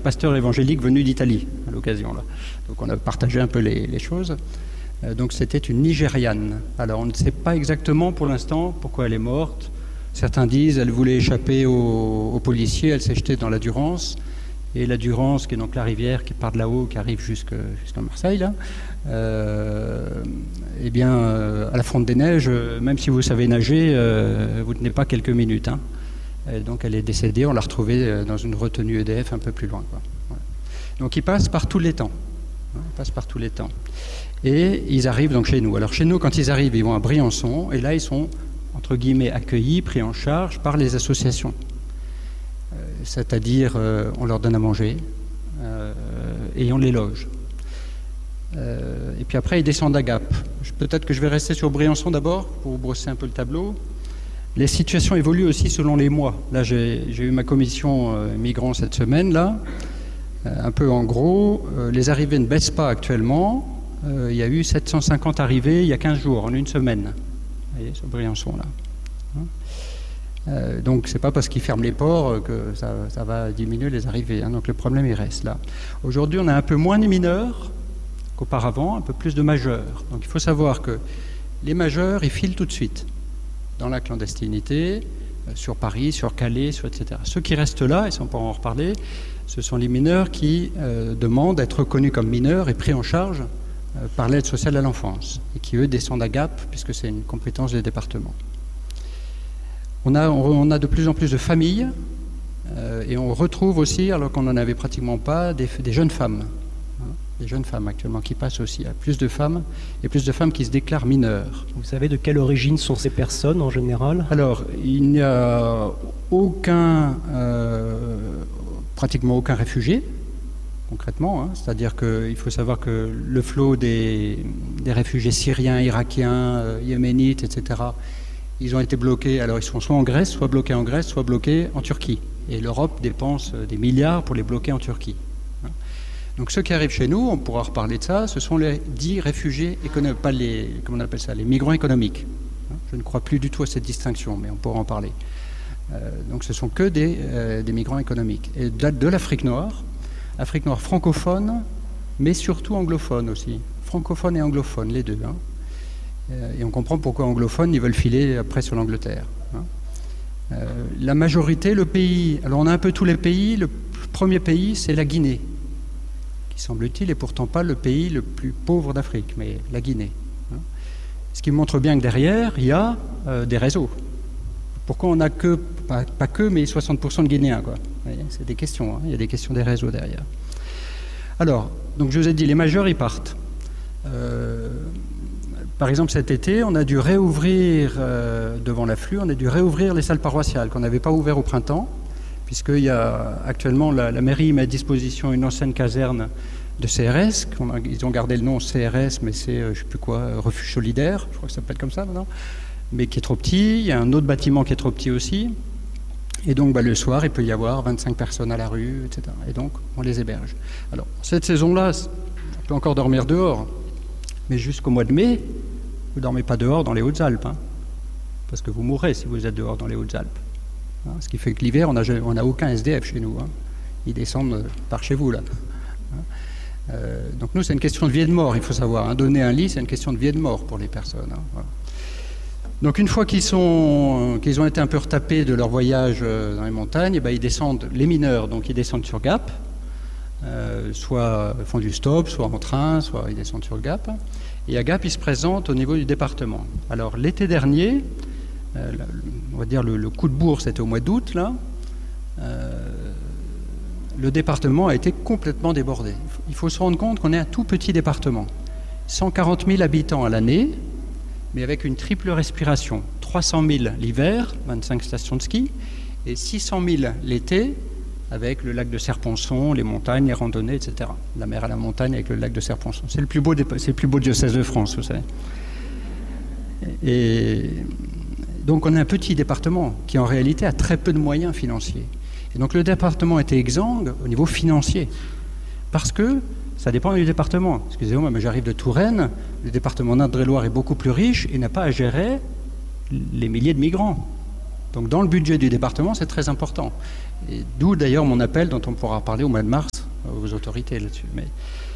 pasteur évangélique venu d'Italie à l'occasion. Là. Donc on a partagé un peu les choses. Donc c'était une Nigériane. Alors on ne sait pas exactement pour l'instant pourquoi elle est morte. Certains disent qu'elle voulait échapper aux policiers, elle s'est jetée dans la Durance. Et la Durance, qui est donc la rivière qui part de là-haut, qui arrive jusqu'à Marseille, là, eh bien, à la fonte des neiges, même si vous savez nager, vous ne tenez pas quelques minutes. Hein. Et donc elle est décédée, on l'a retrouvée dans une retenue EDF un peu plus loin. Quoi. Voilà. Donc ils passent par tous les temps. Hein, ils passent par tous les temps. Et ils arrivent donc chez nous. Alors chez nous, quand ils arrivent, ils vont à Briançon, et là ils sont, entre guillemets, accueillis, pris en charge par les associations. C'est-à-dire on leur donne à manger et on les loge. Et puis après, ils descendent à Gap. Peut-être que je vais rester sur Briançon d'abord pour vous brosser un peu le tableau. Les situations évoluent aussi selon les mois. Là, j'ai eu ma commission migrants cette semaine, là. Un peu en gros, les arrivées ne baissent pas actuellement. Il y a eu 750 arrivées il y a 15 jours, en une semaine. Vous voyez, sur Briançon, là. Donc c'est pas parce qu'ils ferment les ports que ça va diminuer les arrivées. Hein. Donc le problème il reste là. Aujourd'hui on a un peu moins de mineurs qu'auparavant, un peu plus de majeurs. Donc il faut savoir que les majeurs ils filent tout de suite dans la clandestinité, sur Paris, sur Calais, etc. Ceux qui restent là, et ça on pourra en reparler, ce sont les mineurs qui demandent d'être reconnus comme mineurs et pris en charge par l'aide sociale à l'enfance et qui eux descendent à Gap puisque c'est une compétence des départements. On a de plus en plus de familles et on retrouve aussi, alors qu'on n'en avait pratiquement pas, des jeunes femmes. Hein, des jeunes femmes actuellement qui passent aussi. Il y a plus de femmes et plus de femmes qui se déclarent mineures. Vous savez de quelle origine sont ces personnes en général ? Alors, il n'y a pratiquement aucun réfugié, concrètement. Hein, c'est-à-dire qu'il faut savoir que le flot des réfugiés syriens, irakiens, yéménites, etc., ils ont été bloqués, alors ils sont soit en Grèce, soit bloqués en Grèce, soit bloqués en Turquie. Et l'Europe dépense des milliards pour les bloquer en Turquie. Donc ceux qui arrivent chez nous, on pourra reparler de ça, ce sont les dits réfugiés économiques, pas les, comment on appelle ça, les migrants économiques. Je ne crois plus du tout à cette distinction, mais on pourra en parler. Donc ce sont que des migrants économiques. Et de l'Afrique noire francophone, mais surtout anglophone aussi. Francophone et anglophone, les deux. Hein. Et on comprend pourquoi anglophones, ils veulent filer après sur l'Angleterre. Hein. La majorité, le pays, alors on a un peu tous les pays, le premier pays c'est la Guinée, qui semble-t-il est pourtant pas le pays le plus pauvre d'Afrique, mais la Guinée. Hein. Ce qui montre bien que derrière, il y a des réseaux. Pourquoi on n'a que, pas que, mais 60% de Guinéens, quoi. C'est des questions, hein. Il y a des questions des réseaux derrière. Alors, donc je vous ai dit, les majeurs, ils partent. Par exemple, cet été, on a dû réouvrir, devant l'afflux, on a dû réouvrir les salles paroissiales qu'on n'avait pas ouvertes au printemps, puisqu'il y a actuellement, la mairie met à disposition une ancienne caserne de CRS, ils ont gardé le nom CRS, mais c'est, je ne sais plus quoi, refuge solidaire, je crois que ça s'appelle comme ça maintenant, mais qui est trop petit. Il y a un autre bâtiment qui est trop petit aussi. Et donc, le soir, il peut y avoir 25 personnes à la rue, etc. Et donc, on les héberge. Alors, cette saison-là, on peut encore dormir dehors, mais jusqu'au mois de mai, vous ne dormez pas dehors dans les Hautes-Alpes, hein, parce que vous mourrez si vous êtes dehors dans les Hautes-Alpes. Hein, ce qui fait que l'hiver, on n'a aucun SDF chez nous. Hein. Ils descendent par chez vous, là. Hein. Donc nous, c'est une question de vie et de mort, il faut savoir. Hein. Donner un lit, c'est une question de vie et de mort pour les personnes. Hein. Voilà. Donc une fois qu'ils ont été un peu retapés de leur voyage dans les montagnes, ils descendent, les mineurs, donc ils descendent sur Gap, soit font du stop, soit en train, soit ils descendent sur Gap. Et à Gap, ils se présentent au niveau du département. Alors l'été dernier, on va dire le coup de bourse, c'était au mois d'août, là, le département a été complètement débordé. Il faut se rendre compte qu'on est un tout petit département. 140 000 habitants à l'année, mais avec une triple respiration. 300 000 l'hiver, 25 stations de ski, et 600 000 l'été, avec le lac de Serponçon, les montagnes, les randonnées, etc. La mer à la montagne avec le lac de Serponçon. C'est le plus beau diocèse de France, vous savez. Et donc on est un petit département qui en réalité a très peu de moyens financiers. Et donc le département était exsangue au niveau financier, parce que ça dépend du département. Excusez-moi, mais j'arrive de Touraine, le département d'Indre-et-Loire est beaucoup plus riche et n'a pas à gérer les milliers de migrants. Donc dans le budget du département, c'est très important. Et d'où d'ailleurs mon appel, dont on pourra parler au mois de mars, aux autorités là-dessus. Mais,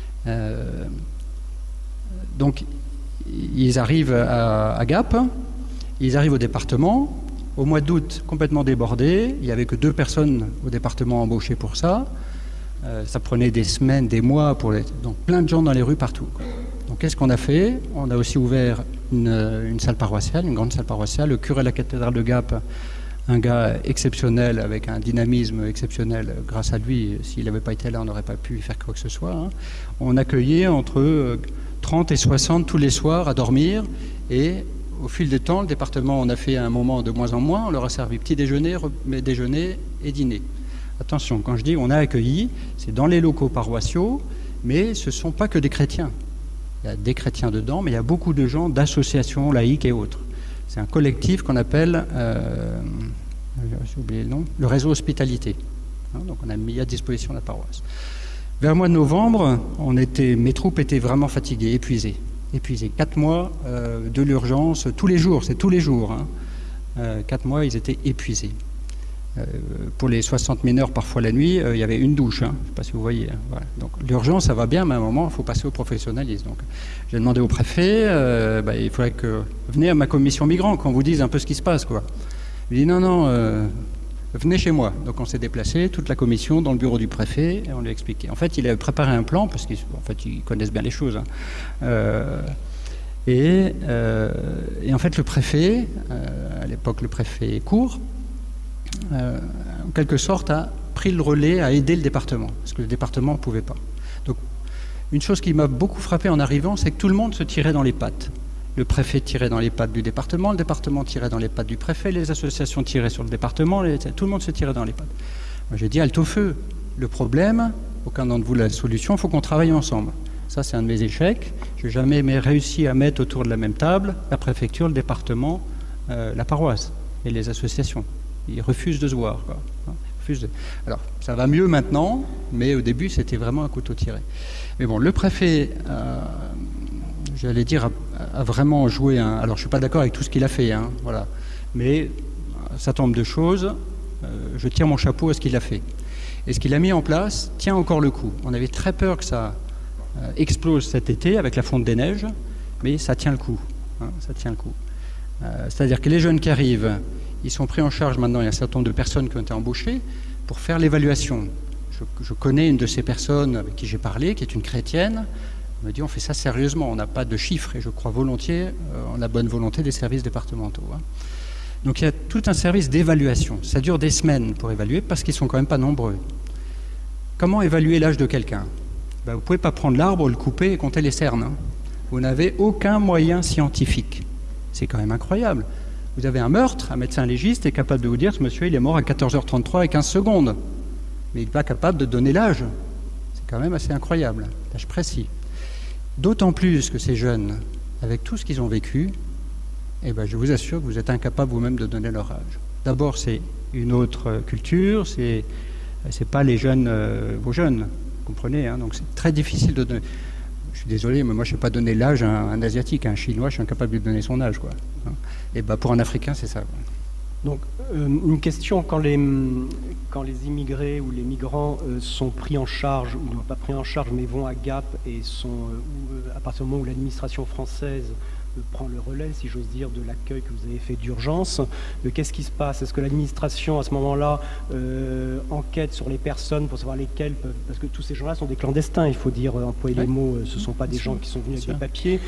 donc, ils arrivent à Gap, ils arrivent au département. Au mois d'août, complètement débordés, il n'y avait que 2 personnes au département embauchées pour ça. Ça prenait des semaines, des mois, donc plein de gens dans les rues partout, quoi. Donc qu'est-ce qu'on a fait? On a aussi ouvert une salle paroissiale, une grande salle paroissiale. Le curé de la cathédrale de Gap, un gars exceptionnel, avec un dynamisme exceptionnel. Grâce à lui, s'il n'avait pas été là, on n'aurait pas pu faire quoi que ce soit, hein. On accueillait entre 30 et 60 tous les soirs à dormir. Et au fil du temps, le département, on a fait un moment de moins en moins. On leur a servi petit déjeuner, déjeuner et dîner. Attention, quand je dis on a accueilli, c'est dans les locaux paroissiaux, mais ce ne sont pas que des chrétiens. Il y a des chrétiens dedans, mais il y a beaucoup de gens d'associations laïques et autres. C'est un collectif qu'on appelle, j'ai oublié le nom, le réseau Hospitalité. Hein, donc on a mis à disposition la paroisse. Vers le mois de novembre, mes troupes étaient vraiment fatiguées, épuisées. 4 mois de l'urgence, tous les jours, c'est tous les jours. Hein. 4 mois, ils étaient épuisés. Pour les 60 mineurs, parfois la nuit, il y avait une douche. Hein. Je ne sais pas si vous voyez. Hein. Voilà. Donc l'urgence, ça va bien, mais à un moment, il faut passer au professionnalisme. Donc, j'ai demandé au préfet, il faudrait que venez à ma commission migrants, qu'on vous dise un peu ce qui se passe, quoi. Il dit non, venez chez moi. Donc on s'est déplacé, toute la commission, dans le bureau du préfet, et on lui a expliqué. En fait, il avait préparé un plan, parce qu'ils connaissent bien les choses. Hein. Et en fait, le préfet, à l'époque le préfet Cour, en quelque sorte a pris le relais, a aidé le département, parce que le département ne pouvait pas. Donc, une chose qui m'a beaucoup frappé en arrivant, c'est que tout le monde se tirait dans les pattes. Le préfet tirait dans les pattes du département, le département tirait dans les pattes du préfet, les associations tiraient sur le département, tout le monde se tirait dans les pattes. Moi j'ai dit halte au feu, le problème, aucun d'entre vous la solution, il faut qu'on travaille ensemble. Ça c'est un de mes échecs, je n'ai jamais réussi à mettre autour de la même table la préfecture, le département, la paroisse et les associations. Ils refusent de se voir, quoi. Alors, ça va mieux maintenant, mais au début, c'était vraiment un couteau tiré. Mais bon, le préfet, j'allais dire, a vraiment joué un... Alors, je ne suis pas d'accord avec tout ce qu'il a fait, hein, voilà. Mais un certain nombre de choses, je tire mon chapeau à ce qu'il a fait. Et ce qu'il a mis en place tient encore le coup. On avait très peur que ça explose cet été avec la fonte des neiges, mais ça tient le coup. Hein, ça tient le coup. C'est-à-dire que les jeunes qui arrivent, ils sont pris en charge maintenant, il y a un certain nombre de personnes qui ont été embauchées pour faire l'évaluation. Je connais une de ces personnes avec qui j'ai parlé, qui est une chrétienne. Elle me dit on fait ça sérieusement, on n'a pas de chiffres et je crois volontiers en la bonne volonté des services départementaux. Hein. Donc il y a tout un service d'évaluation. Ça dure des semaines pour évaluer parce qu'ils ne sont quand même pas nombreux. Comment évaluer l'âge de quelqu'un? Vous ne pouvez pas prendre l'arbre, le couper et compter les cernes. Hein. Vous n'avez aucun moyen scientifique. C'est quand même incroyable. Vous avez un meurtre, un médecin légiste est capable de vous dire ce monsieur il est mort à 14h33 et 15 secondes. Mais il n'est pas capable de donner l'âge. C'est quand même assez incroyable, l'âge précis. D'autant plus que ces jeunes, avec tout ce qu'ils ont vécu, je vous assure que vous êtes incapables vous-même de donner leur âge. D'abord, c'est une autre culture, c'est pas les jeunes, vos jeunes, vous comprenez, hein, donc c'est très difficile de donner. Je suis désolé, mais moi je ne sais pas donner l'âge à un Asiatique, à un Chinois, je suis incapable de lui donner son âge, quoi. Et pour un Africain, c'est ça. Donc, une question, quand les immigrés ou les migrants sont pris en charge, ou non pas pris en charge, mais vont à Gap et sont, à partir du moment où l'administration française prend le relais, si j'ose dire, de l'accueil que vous avez fait d'urgence, qu'est-ce qui se passe? Est-ce que l'administration, à ce moment-là, enquête sur les personnes pour savoir lesquelles peuvent... Parce que tous ces gens-là sont des clandestins, il faut dire, employer les mots, ce ne sont pas des gens qui sont venus avec des papiers,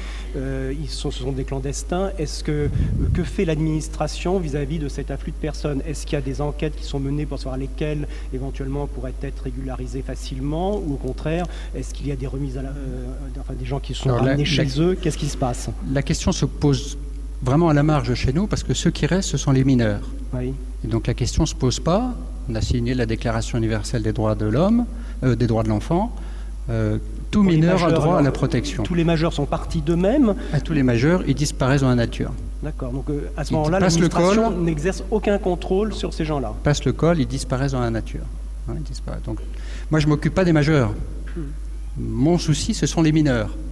ce sont des clandestins. Que fait l'administration vis-à-vis de cet afflux de personnes? Est-ce qu'il y a des enquêtes qui sont menées pour savoir lesquelles, éventuellement, pourraient être régularisées facilement, ou au contraire, est-ce qu'il y a des remises des gens qui sont ramenés chez eux? Qu'est-ce qui se passe? La question se pose vraiment à la marge chez nous parce que ceux qui restent, ce sont les mineurs. Oui. Et donc la question ne se pose pas. On a signé la Déclaration universelle des droits de l'homme, des droits de l'enfant. Tout mineur a droit à la protection. Tous les majeurs sont partis d'eux-mêmes. Tous les majeurs, ils disparaissent dans la nature. D'accord. Donc à ce moment-là, l'administration n'exerce aucun contrôle sur ces gens-là. Passent le col, ils disparaissent dans la nature. Hein, ils disparaissent. Donc, moi, je ne m'occupe pas des majeurs. Mon souci, ce sont les mineurs.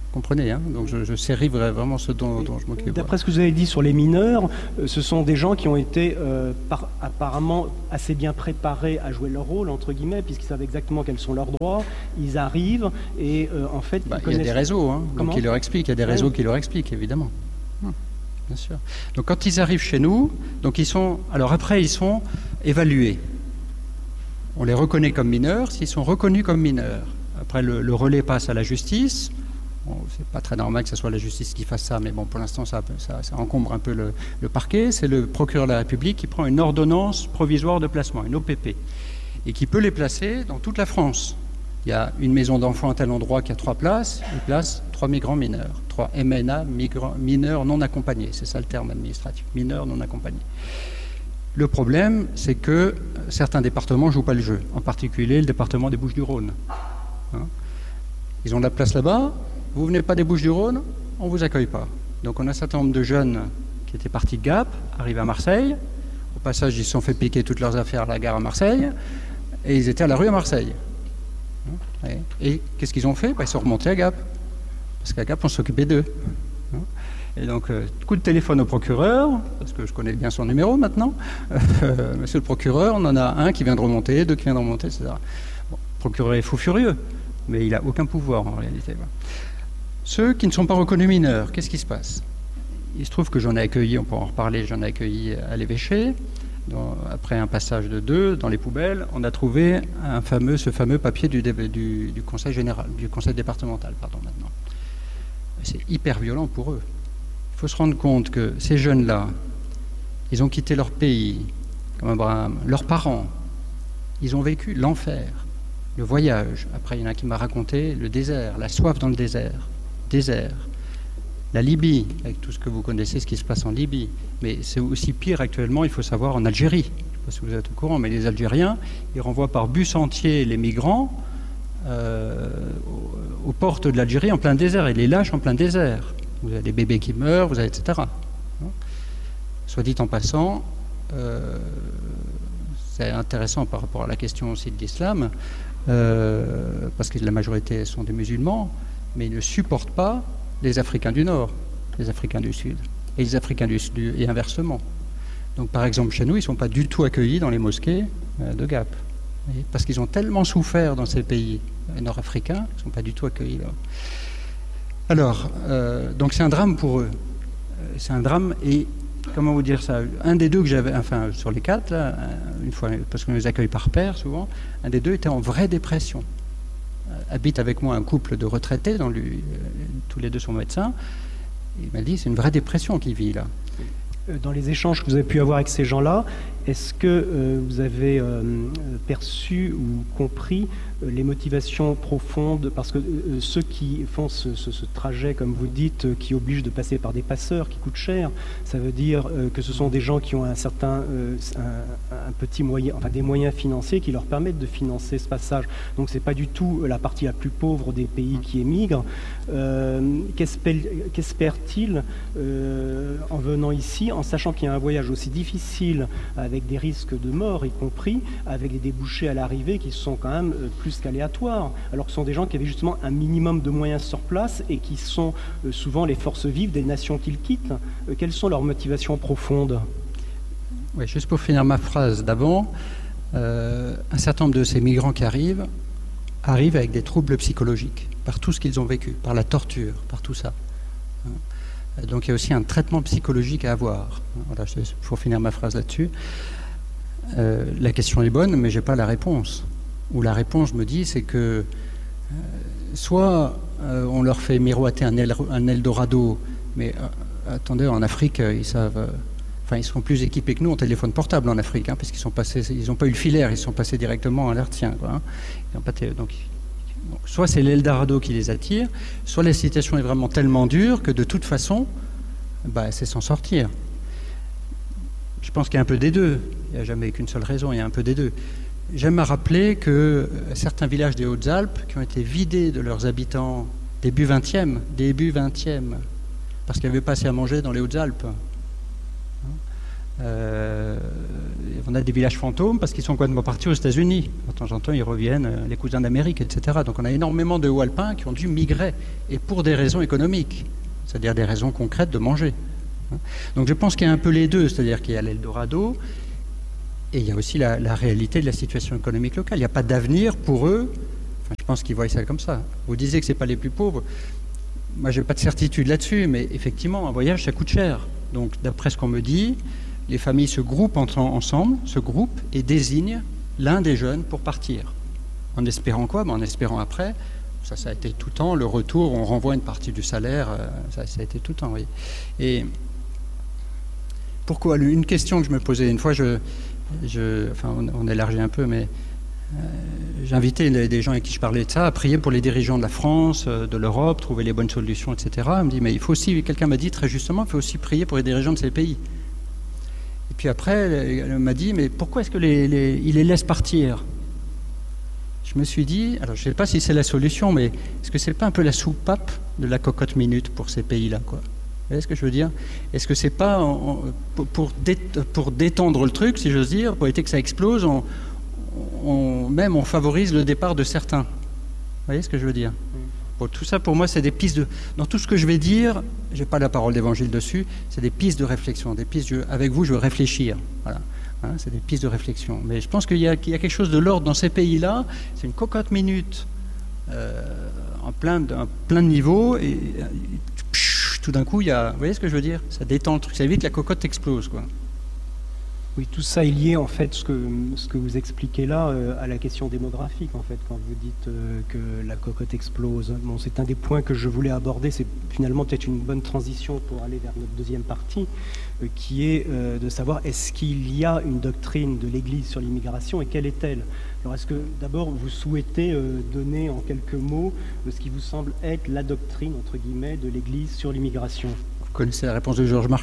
comprenez, hein, donc je saisis vraiment ce dont je m'occupe. D'après ce que vous avez dit sur les mineurs, ce sont des gens qui ont été apparemment assez bien préparés à jouer leur rôle, entre guillemets, puisqu'ils savent exactement quels sont leurs droits. Ils arrivent et en fait... il y a des réseaux qui leur expliquent, il y a des réseaux qui leur expliquent, évidemment. Bien sûr. Donc quand ils arrivent chez nous, après ils sont évalués. On les reconnaît comme mineurs s'ils sont reconnus comme mineurs. Après le relais passe à la justice. Bon, c'est pas très normal que ce soit la justice qui fasse ça, mais bon, pour l'instant ça encombre un peu le parquet. C'est le procureur de la République qui prend une ordonnance provisoire de placement, une OPP, et qui peut les placer dans toute la France. Il y a une maison d'enfants à tel endroit qui a 3 places, il place 3 migrants mineurs, 3 MNA, mineurs non accompagnés, c'est ça le terme administratif, mineurs non accompagnés. Le problème, c'est que certains départements ne jouent pas le jeu, en particulier le département des Bouches-du-Rhône. Ils ont de la place là-bas, vous venez pas des Bouches-du-Rhône, on ne vous accueille pas. Donc on a un certain nombre de jeunes qui étaient partis de Gap, arrivés à Marseille, au passage ils se sont fait piquer toutes leurs affaires à la gare à Marseille, et ils étaient à la rue à Marseille. Et qu'est-ce qu'ils ont fait ? Ils sont remontés à Gap, parce qu'à Gap on s'occupait d'eux. Et donc coup de téléphone au procureur, parce que je connais bien son numéro maintenant, monsieur le procureur, on en a un qui vient de remonter, 2 qui viennent de remonter, etc. Bon, le procureur est fou furieux, mais il n'a aucun pouvoir en réalité. Ceux qui ne sont pas reconnus mineurs, qu'est-ce qui se passe ? Il se trouve que j'en ai accueilli, on pourra en reparler, j'en ai accueilli à l'évêché. Après un passage de 2 dans les poubelles, on a trouvé ce fameux papier du conseil général, du conseil départemental, maintenant. C'est hyper violent pour eux. Il faut se rendre compte que ces jeunes-là, ils ont quitté leur pays, comme Abraham, leurs parents, ils ont vécu l'enfer, le voyage. Après, il y en a qui m'a raconté le désert, la soif dans le désert, la Libye, avec tout ce que vous connaissez, ce qui se passe en Libye. Mais c'est aussi pire actuellement, il faut savoir, en Algérie. Je ne sais pas si vous êtes au courant, mais les Algériens, ils renvoient par bus entier les migrants aux portes de l'Algérie en plein désert, et les lâchent en plein désert. Vous avez des bébés qui meurent, vous avez etc. Soit dit en passant, c'est intéressant par rapport à la question aussi de l'islam, parce que la majorité sont des musulmans, mais ils ne supportent pas les Africains du Nord, les Africains du Sud, et les Africains du Sud, et inversement. Donc par exemple chez nous, ils ne sont pas du tout accueillis dans les mosquées de Gap, parce qu'ils ont tellement souffert dans ces pays nord-africains, ils ne sont pas du tout accueillis là. Alors, donc c'est un drame pour eux. C'est un drame, et comment vous dire ça ? Un des 2 que j'avais, enfin sur les 4, là, une fois, parce qu'on les accueille par paire souvent, un des 2 était en vraie dépression. Habite avec moi un couple de retraités, tous les 2 sont médecins. Il m'a dit c'est une vraie dépression qu'il vit là. Dans les échanges que vous avez pu avoir avec ces gens-là, est-ce que vous avez perçu ou compris les motivations profondes, parce que ceux qui font ce trajet, comme vous dites, qui obligent de passer par des passeurs qui coûtent cher, ça veut dire que ce sont des gens qui ont un petit moyen, enfin des moyens financiers qui leur permettent de financer ce passage. Donc c'est pas du tout la partie la plus pauvre des pays qui émigrent. Qu'espèrent-ils en venant ici, en sachant qu'il y a un voyage aussi difficile, avec des risques de mort y compris, avec des débouchés à l'arrivée qui sont quand même plus qu'aléatoires, alors que ce sont des gens qui avaient justement un minimum de moyens sur place et qui sont souvent les forces vives des nations qu'ils quittent. Quelles sont leurs motivations profondes ? Oui, juste pour finir ma phrase d'avant, un certain nombre de ces migrants qui arrivent avec des troubles psychologiques, par tout ce qu'ils ont vécu, par la torture, par tout ça. Donc il y a aussi un traitement psychologique à avoir. Voilà, pour finir ma phrase là-dessus. La question est bonne, mais je n'ai pas la réponse. Ou la réponse, je me dis, c'est que soit on leur fait miroiter un Eldorado, mais attendez, en Afrique, ils savent... ils sont plus équipés que nous en téléphone portable en Afrique, parce qu'ils n'ont pas eu le filaire, ils sont passés directement à l'hertzien. Donc, soit c'est l'Eldorado qui les attire, soit la situation est vraiment tellement dure que de toute façon, c'est s'en sortir. Je pense qu'il y a un peu des deux. Il n'y a jamais qu'une seule raison, il y a un peu des deux. J'aime à rappeler que certains villages des Hautes-Alpes qui ont été vidés de leurs habitants début 20e, parce qu'il n'y avait pas assez à manger dans les Hautes-Alpes. On a des villages fantômes parce qu'ils sont complètement partis aux États-Unis. De temps en temps, ils reviennent, les cousins d'Amérique, etc. Donc on a énormément de hauts alpins qui ont dû migrer, et pour des raisons économiques, c'est-à-dire des raisons concrètes de manger. Donc je pense qu'il y a un peu les deux, c'est-à-dire qu'il y a l'Eldorado, et il y a aussi la réalité de la situation économique locale. Il n'y a pas d'avenir pour eux. Enfin, je pense qu'ils voient ça comme ça. Vous disiez que ce n'est pas les plus pauvres. Moi, je n'ai pas de certitude là-dessus, mais effectivement, un voyage, ça coûte cher. Donc, d'après ce qu'on me dit, les familles se groupent ensemble, et désignent l'un des jeunes pour partir. En espérant quoi ? En espérant après, ça a été tout le temps, le retour, on renvoie une partie du salaire, ça a été tout le temps, oui. Et pourquoi ? Une question que je me posais, une fois, on élargit un peu, mais j'ai invité des gens avec qui je parlais de ça à prier pour les dirigeants de la France, de l'Europe, trouver les bonnes solutions, etc. On me dit, mais il faut aussi, quelqu'un m'a dit très justement, il faut aussi prier pour les dirigeants de ces pays. Et puis après, elle m'a dit, mais pourquoi est-ce qu'il les laisse partir ? Je me suis dit, alors je ne sais pas si c'est la solution, mais est-ce que c'est pas un peu la soupape de la cocotte minute pour ces pays-là, quoi ? Vous voyez ce que je veux dire ? Est-ce que c'est pas pour détendre le truc, si j'ose dire, pour éviter que ça explose, on favorise le départ de certains. Vous voyez ce que je veux dire ? Bon, tout ça, pour moi, c'est des pistes de... Dans tout ce que je vais dire, je n'ai pas la parole d'évangile dessus, c'est des pistes de réflexion, des pistes... Avec vous, je veux réfléchir. Voilà. Hein, c'est des pistes de réflexion. Mais je pense qu'il y a quelque chose de l'ordre dans ces pays-là. C'est une cocotte minute en plein de niveaux. Et tout d'un coup, il y a... Vous voyez ce que je veux dire ? Ça détend le truc. Ça évite que la cocotte explose, quoi. Oui, tout ça est lié, en fait, ce que vous expliquez là, à la question démographique, en fait, quand vous dites que la cocotte explose. Bon, c'est un des points que je voulais aborder, c'est finalement peut-être une bonne transition pour aller vers notre deuxième partie, qui est de savoir est-ce qu'il y a une doctrine de l'Église sur l'immigration et quelle est-elle ? Alors, est-ce que, d'abord, vous souhaitez donner en quelques mots ce qui vous semble être la doctrine, entre guillemets, de l'Église sur l'immigration ? Vous connaissez la réponse de Georges Marchais ?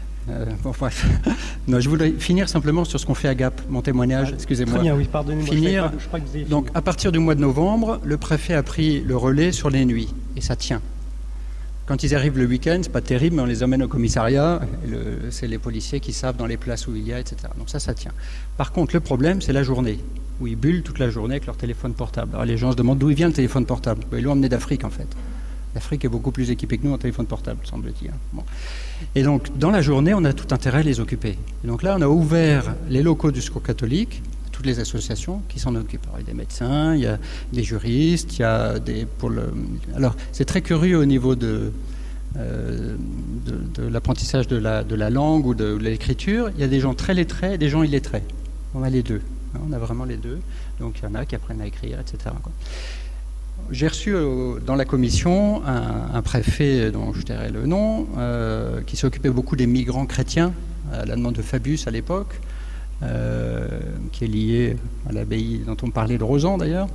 Non, je voudrais finir simplement sur ce qu'on fait à Gap, mon témoignage, excusez-moi. Très bien, oui, pardonnez-moi. Je crois que vous avez donc, à partir du mois de novembre, le préfet a pris le relais sur les nuits, et ça tient. Quand ils arrivent le week-end, c'est pas terrible, mais on les emmène au commissariat, c'est les policiers qui savent dans les places où il y a, etc. Donc ça tient. Par contre, le problème, c'est la journée, où ils bullent toute la journée avec leur téléphone portable. Alors les gens se demandent d'où il vient le téléphone portable. Ils l'ont emmené d'Afrique, en fait. L'Afrique est beaucoup plus équipée que nous en téléphone portable, semble-t-il. Bon. Et donc, dans la journée, on a tout intérêt à les occuper. Et donc là, on a ouvert les locaux du Secours catholique, toutes les associations qui s'en occupent. Alors, il y a des médecins, il y a des juristes, il y a des... Alors, c'est très curieux au niveau de l'apprentissage de la langue ou de l'écriture. Il y a des gens très lettrés et des gens illettrés. On a les deux. On a vraiment les deux. Donc, il y en a qui apprennent à écrire, etc., quoi. J'ai reçu dans la commission un préfet dont je tairai le nom, qui s'occupait beaucoup des migrants chrétiens, à la demande de Fabius à l'époque, qui est lié à l'abbaye dont on parlait de Rozan d'ailleurs.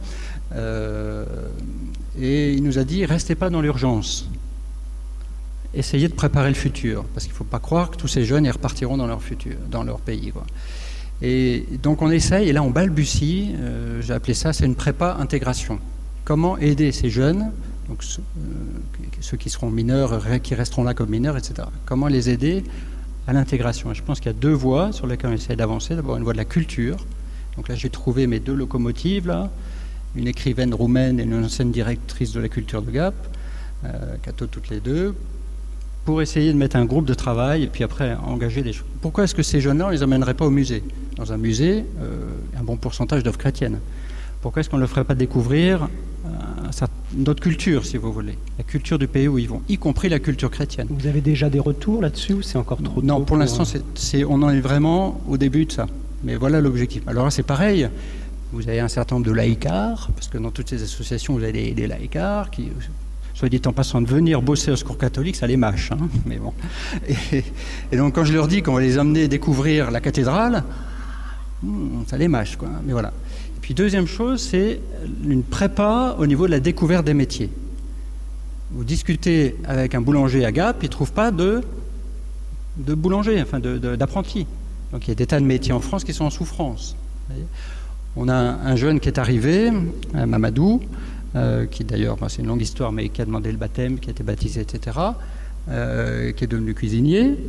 Et il nous a dit, restez pas dans l'urgence. Essayez de préparer le futur, parce qu'il ne faut pas croire que tous ces jeunes ils repartiront dans leur futur, dans leur pays, quoi. Et donc on essaye, et là on balbutie, j'ai appelé ça, c'est une prépa intégration. Comment aider ces jeunes, donc ceux qui seront mineurs, qui resteront là comme mineurs, etc. Comment les aider à l'intégration ? Et je pense qu'il y a deux voies sur lesquelles on essaie d'avancer. D'abord, une voie de la culture. Donc là, j'ai trouvé mes deux locomotives, là, une écrivaine roumaine et une ancienne directrice de la culture de Gap, Cato toutes les deux, pour essayer de mettre un groupe de travail et puis après engager des choses. Pourquoi est-ce que ces jeunes-là, on ne les amènerait pas au musée ? Dans un musée, un bon pourcentage d'œuvres chrétiennes. Pourquoi est-ce qu'on ne leur ferait pas découvrir notre culture, si vous voulez, la culture du pays où ils vont, y compris la culture chrétienne. Vous avez déjà des retours là-dessus ou c'est encore trop tôt ? Non, pour l'instant, on en est vraiment au début de ça. Mais voilà l'objectif. Alors là, c'est pareil. Vous avez un certain nombre de laïcards, parce que dans toutes ces associations, vous avez des laïcards qui, soit dit en passant, de venir bosser au Secours catholique, ça les mâche. Hein, mais bon. Et donc, quand je leur dis qu'on va les emmener découvrir la cathédrale, ça les mâche, quoi. Mais voilà. Puis deuxième chose, c'est une prépa au niveau de la découverte des métiers. Vous discutez avec un boulanger à Gap, il ne trouve pas de boulanger, enfin d'apprenti. Donc il y a des tas de métiers en France qui sont en souffrance. On a un jeune qui est arrivé, Mamadou, qui d'ailleurs, c'est une longue histoire, mais qui a demandé le baptême, qui a été baptisé, etc., qui est devenu cuisinier.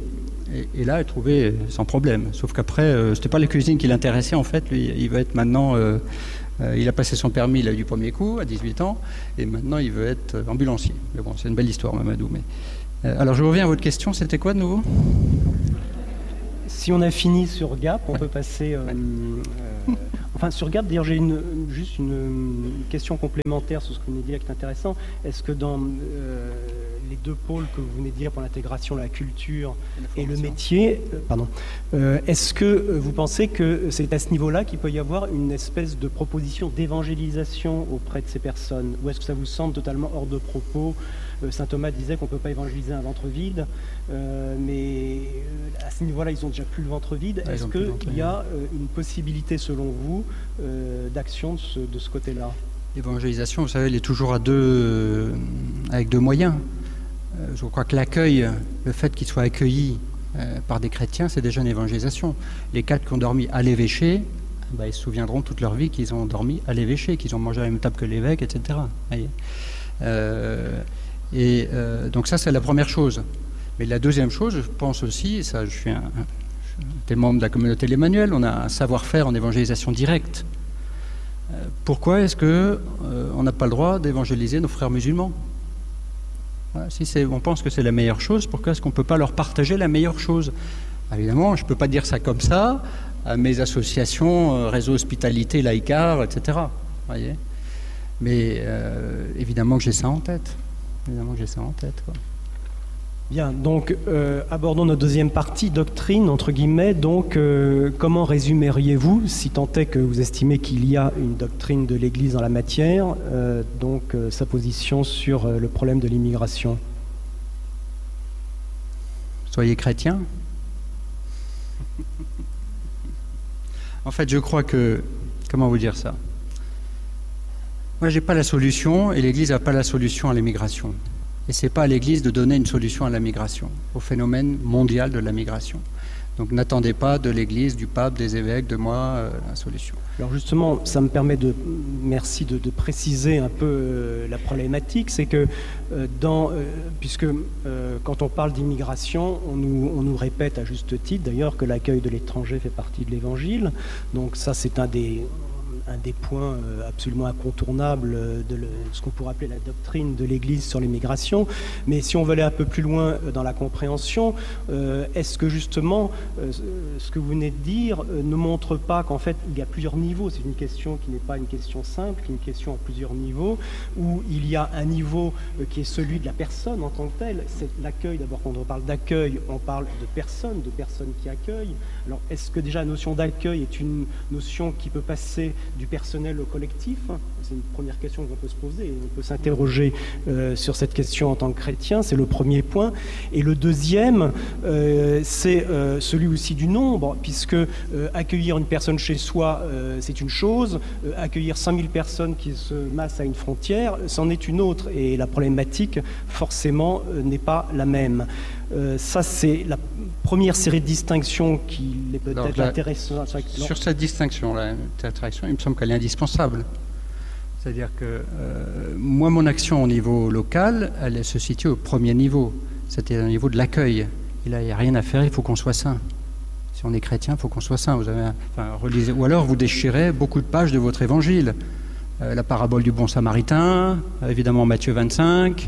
Et là, elle trouvait sans problème. Sauf qu'après, c'était pas la cuisine qui l'intéressait, en fait. Lui, il veut être maintenant... il a passé son permis, il a eu du premier coup, à 18 ans, et maintenant, il veut être ambulancier. Mais bon, c'est une belle histoire, Mamadou. Mais, alors, je reviens à votre question. C'était quoi, de nouveau ? Si on a fini sur Gap, on peut passer... Enfin, sur Gap, d'ailleurs, j'ai juste une question complémentaire sur ce que vous venez de dire qui est intéressant. Est-ce que dans les deux pôles que vous venez de dire pour l'intégration, la culture et le métier, est-ce que vous pensez que c'est à ce niveau-là qu'il peut y avoir une espèce de proposition d'évangélisation auprès de ces personnes? Ou est-ce que ça vous semble totalement hors de propos? Saint Thomas disait qu'on ne peut pas évangéliser un ventre vide, mais à ce niveau-là, ils ont déjà plus le ventre vide. Est-ce qu'il y a une possibilité, selon vous, d'action de ce côté-là? L'évangélisation, vous savez, elle est toujours avec deux moyens. Je crois que l'accueil, le fait qu'ils soient accueillis par des chrétiens, c'est déjà une évangélisation. Les 4 qui ont dormi à l'évêché, ils se souviendront toute leur vie qu'ils ont dormi à l'évêché, qu'ils ont mangé à la même table que l'évêque, etc. Voyez. Donc ça, c'est la première chose. Mais la deuxième chose, je pense aussi, ça, je suis membre de la communauté de l'Emmanuel, on a un savoir-faire en évangélisation directe. Pourquoi est-ce qu'on n'a pas le droit d'évangéliser nos frères musulmans? Voilà, si on pense que c'est la meilleure chose, pourquoi est-ce qu'on ne peut pas leur partager la meilleure chose? Évidemment, je ne peux pas dire ça comme ça à mes associations, réseau hospitalité, laïcard, etc. Voyez, mais évidemment que j'ai ça en tête. Quoi. Bien, donc abordons notre deuxième partie, doctrine, entre guillemets. Donc, comment résumeriez-vous, si tant est que vous estimez qu'il y a une doctrine de l'Église en la matière, sa position sur le problème de l'immigration? Soyez chrétien. En fait, je crois que... Comment vous dire ça? Moi, j'ai pas la solution, et l'Église n'a pas la solution à l'immigration. Et c'est pas à l'Église de donner une solution à la migration, au phénomène mondial de la migration. Donc n'attendez pas de l'Église, du pape, des évêques, de moi, la solution. Alors justement, ça me permet de préciser un peu la problématique, c'est que puisque quand on parle d'immigration, on nous répète à juste titre d'ailleurs que l'accueil de l'étranger fait partie de l'Évangile. Donc ça, c'est un des points absolument incontournables de ce qu'on pourrait appeler la doctrine de l'Église sur l'immigration. Mais si on veut aller un peu plus loin dans la compréhension, est-ce que justement ce que vous venez de dire ne montre pas qu'en fait il y a plusieurs niveaux? C'est une question qui n'est pas une question simple, qui est une question en plusieurs niveaux, où il y a un niveau qui est celui de la personne en tant que telle. C'est l'accueil. D'abord, quand on parle d'accueil, on parle de personnes qui accueillent. Alors, est-ce que déjà la notion d'accueil est une notion qui peut passer du personnel au collectif? C'est une première question qu'on peut se poser, et on peut s'interroger sur cette question en tant que chrétien, c'est le premier point. Et le deuxième, c'est celui aussi du nombre, puisque accueillir une personne chez soi, c'est une chose, accueillir 5000 personnes qui se massent à une frontière, c'en est une autre, et la problématique, forcément, n'est pas la même. Ça, c'est la première série de distinctions qui est peut-être intéressante. Sur cette distinction-là, il me semble qu'elle est indispensable. C'est-à-dire que moi, mon action au niveau local, elle se situe au premier niveau. C'était au niveau de l'accueil. Et là, il n'y a rien à faire, il faut qu'on soit saint. Si on est chrétien, il faut qu'on soit saint. Relisez, ou alors vous déchirez beaucoup de pages de votre évangile. La parabole du bon samaritain, évidemment Matthieu 25,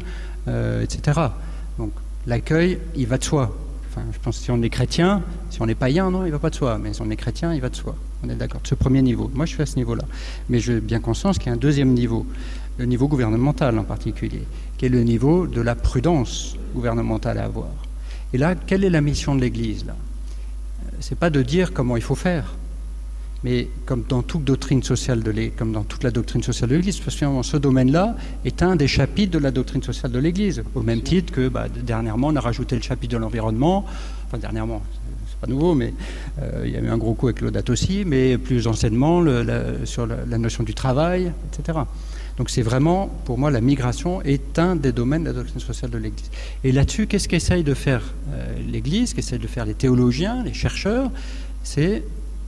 etc. Donc, l'accueil, il va de soi. Enfin, je pense que si on est chrétien, si on est païen, non, il ne va pas de soi. Mais si on est chrétien, il va de soi. On est d'accord. De ce premier niveau. Moi, je suis à ce niveau-là. Mais j'ai bien conscience qu'il y a un deuxième niveau, le niveau gouvernemental en particulier, qui est le niveau de la prudence gouvernementale à avoir. Et là, quelle est la mission de l'Église là? C'est pas de dire comment il faut faire, mais comme dans toute doctrine sociale comme dans toute la doctrine sociale de l'Église, parce que finalement, ce domaine-là est un des chapitres de la doctrine sociale de l'Église, au même titre que dernièrement, on a rajouté le chapitre de l'environnement. Enfin, dernièrement, c'est pas nouveau, mais il y a eu un gros coup avec Laudato Si, mais plus anciennement sur la notion du travail, etc. Donc c'est vraiment, pour moi, la migration est un des domaines de la doctrine sociale de l'Église. Et là-dessus, qu'est-ce qu'essaye de faire l'Église, qu'essayent de faire les théologiens, les chercheurs? C'est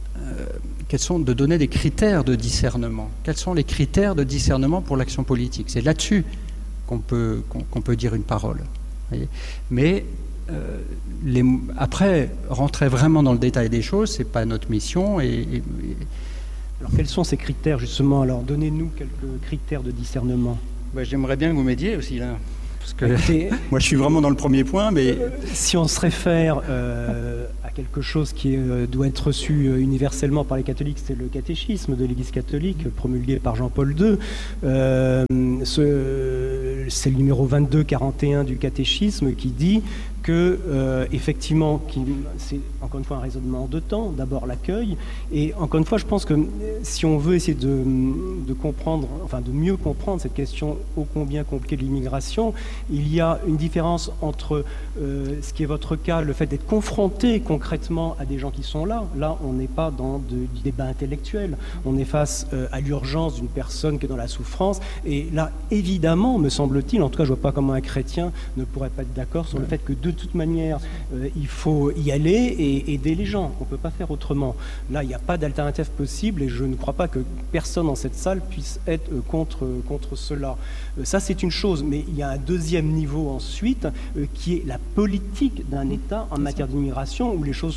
de donner des critères de discernement. Quels sont les critères de discernement pour l'action politique? C'est là-dessus qu'on peut dire une parole. Voyez. Mais Après, rentrer vraiment dans le détail des choses, c'est pas notre mission. Alors, quels sont ces critères, justement? Alors, donnez-nous quelques critères de discernement. J'aimerais bien que vous m'aidiez aussi, là. Parce que moi, je suis vraiment dans le premier point, mais... Si on se réfère à quelque chose qui doit être reçu universellement par les catholiques, c'est le catéchisme de l'Église catholique, promulgué par Jean-Paul II. C'est le numéro 2241 du catéchisme qui dit que, effectivement, c'est encore une fois un raisonnement de temps, d'abord l'accueil, et encore une fois, je pense que si on veut essayer de comprendre, enfin de mieux comprendre cette question ô combien compliquée de l'immigration, il y a une différence entre ce qui est votre cas, le fait d'être confronté concrètement à des gens qui sont là. Là, on n'est pas dans du débat intellectuel, on est face à l'urgence d'une personne qui est dans la souffrance, et là, évidemment, me semble-t-il, en tout cas, je ne vois pas comment un chrétien ne pourrait pas être d'accord sur le fait que de toute manière, il faut y aller et aider les gens. On ne peut pas faire autrement. Là, il n'y a pas d'alternative possible et je ne crois pas que personne dans cette salle puisse être contre cela. Ça, c'est une chose, mais il y a un deuxième niveau ensuite qui est la politique d'un État en matière d'immigration, où les choses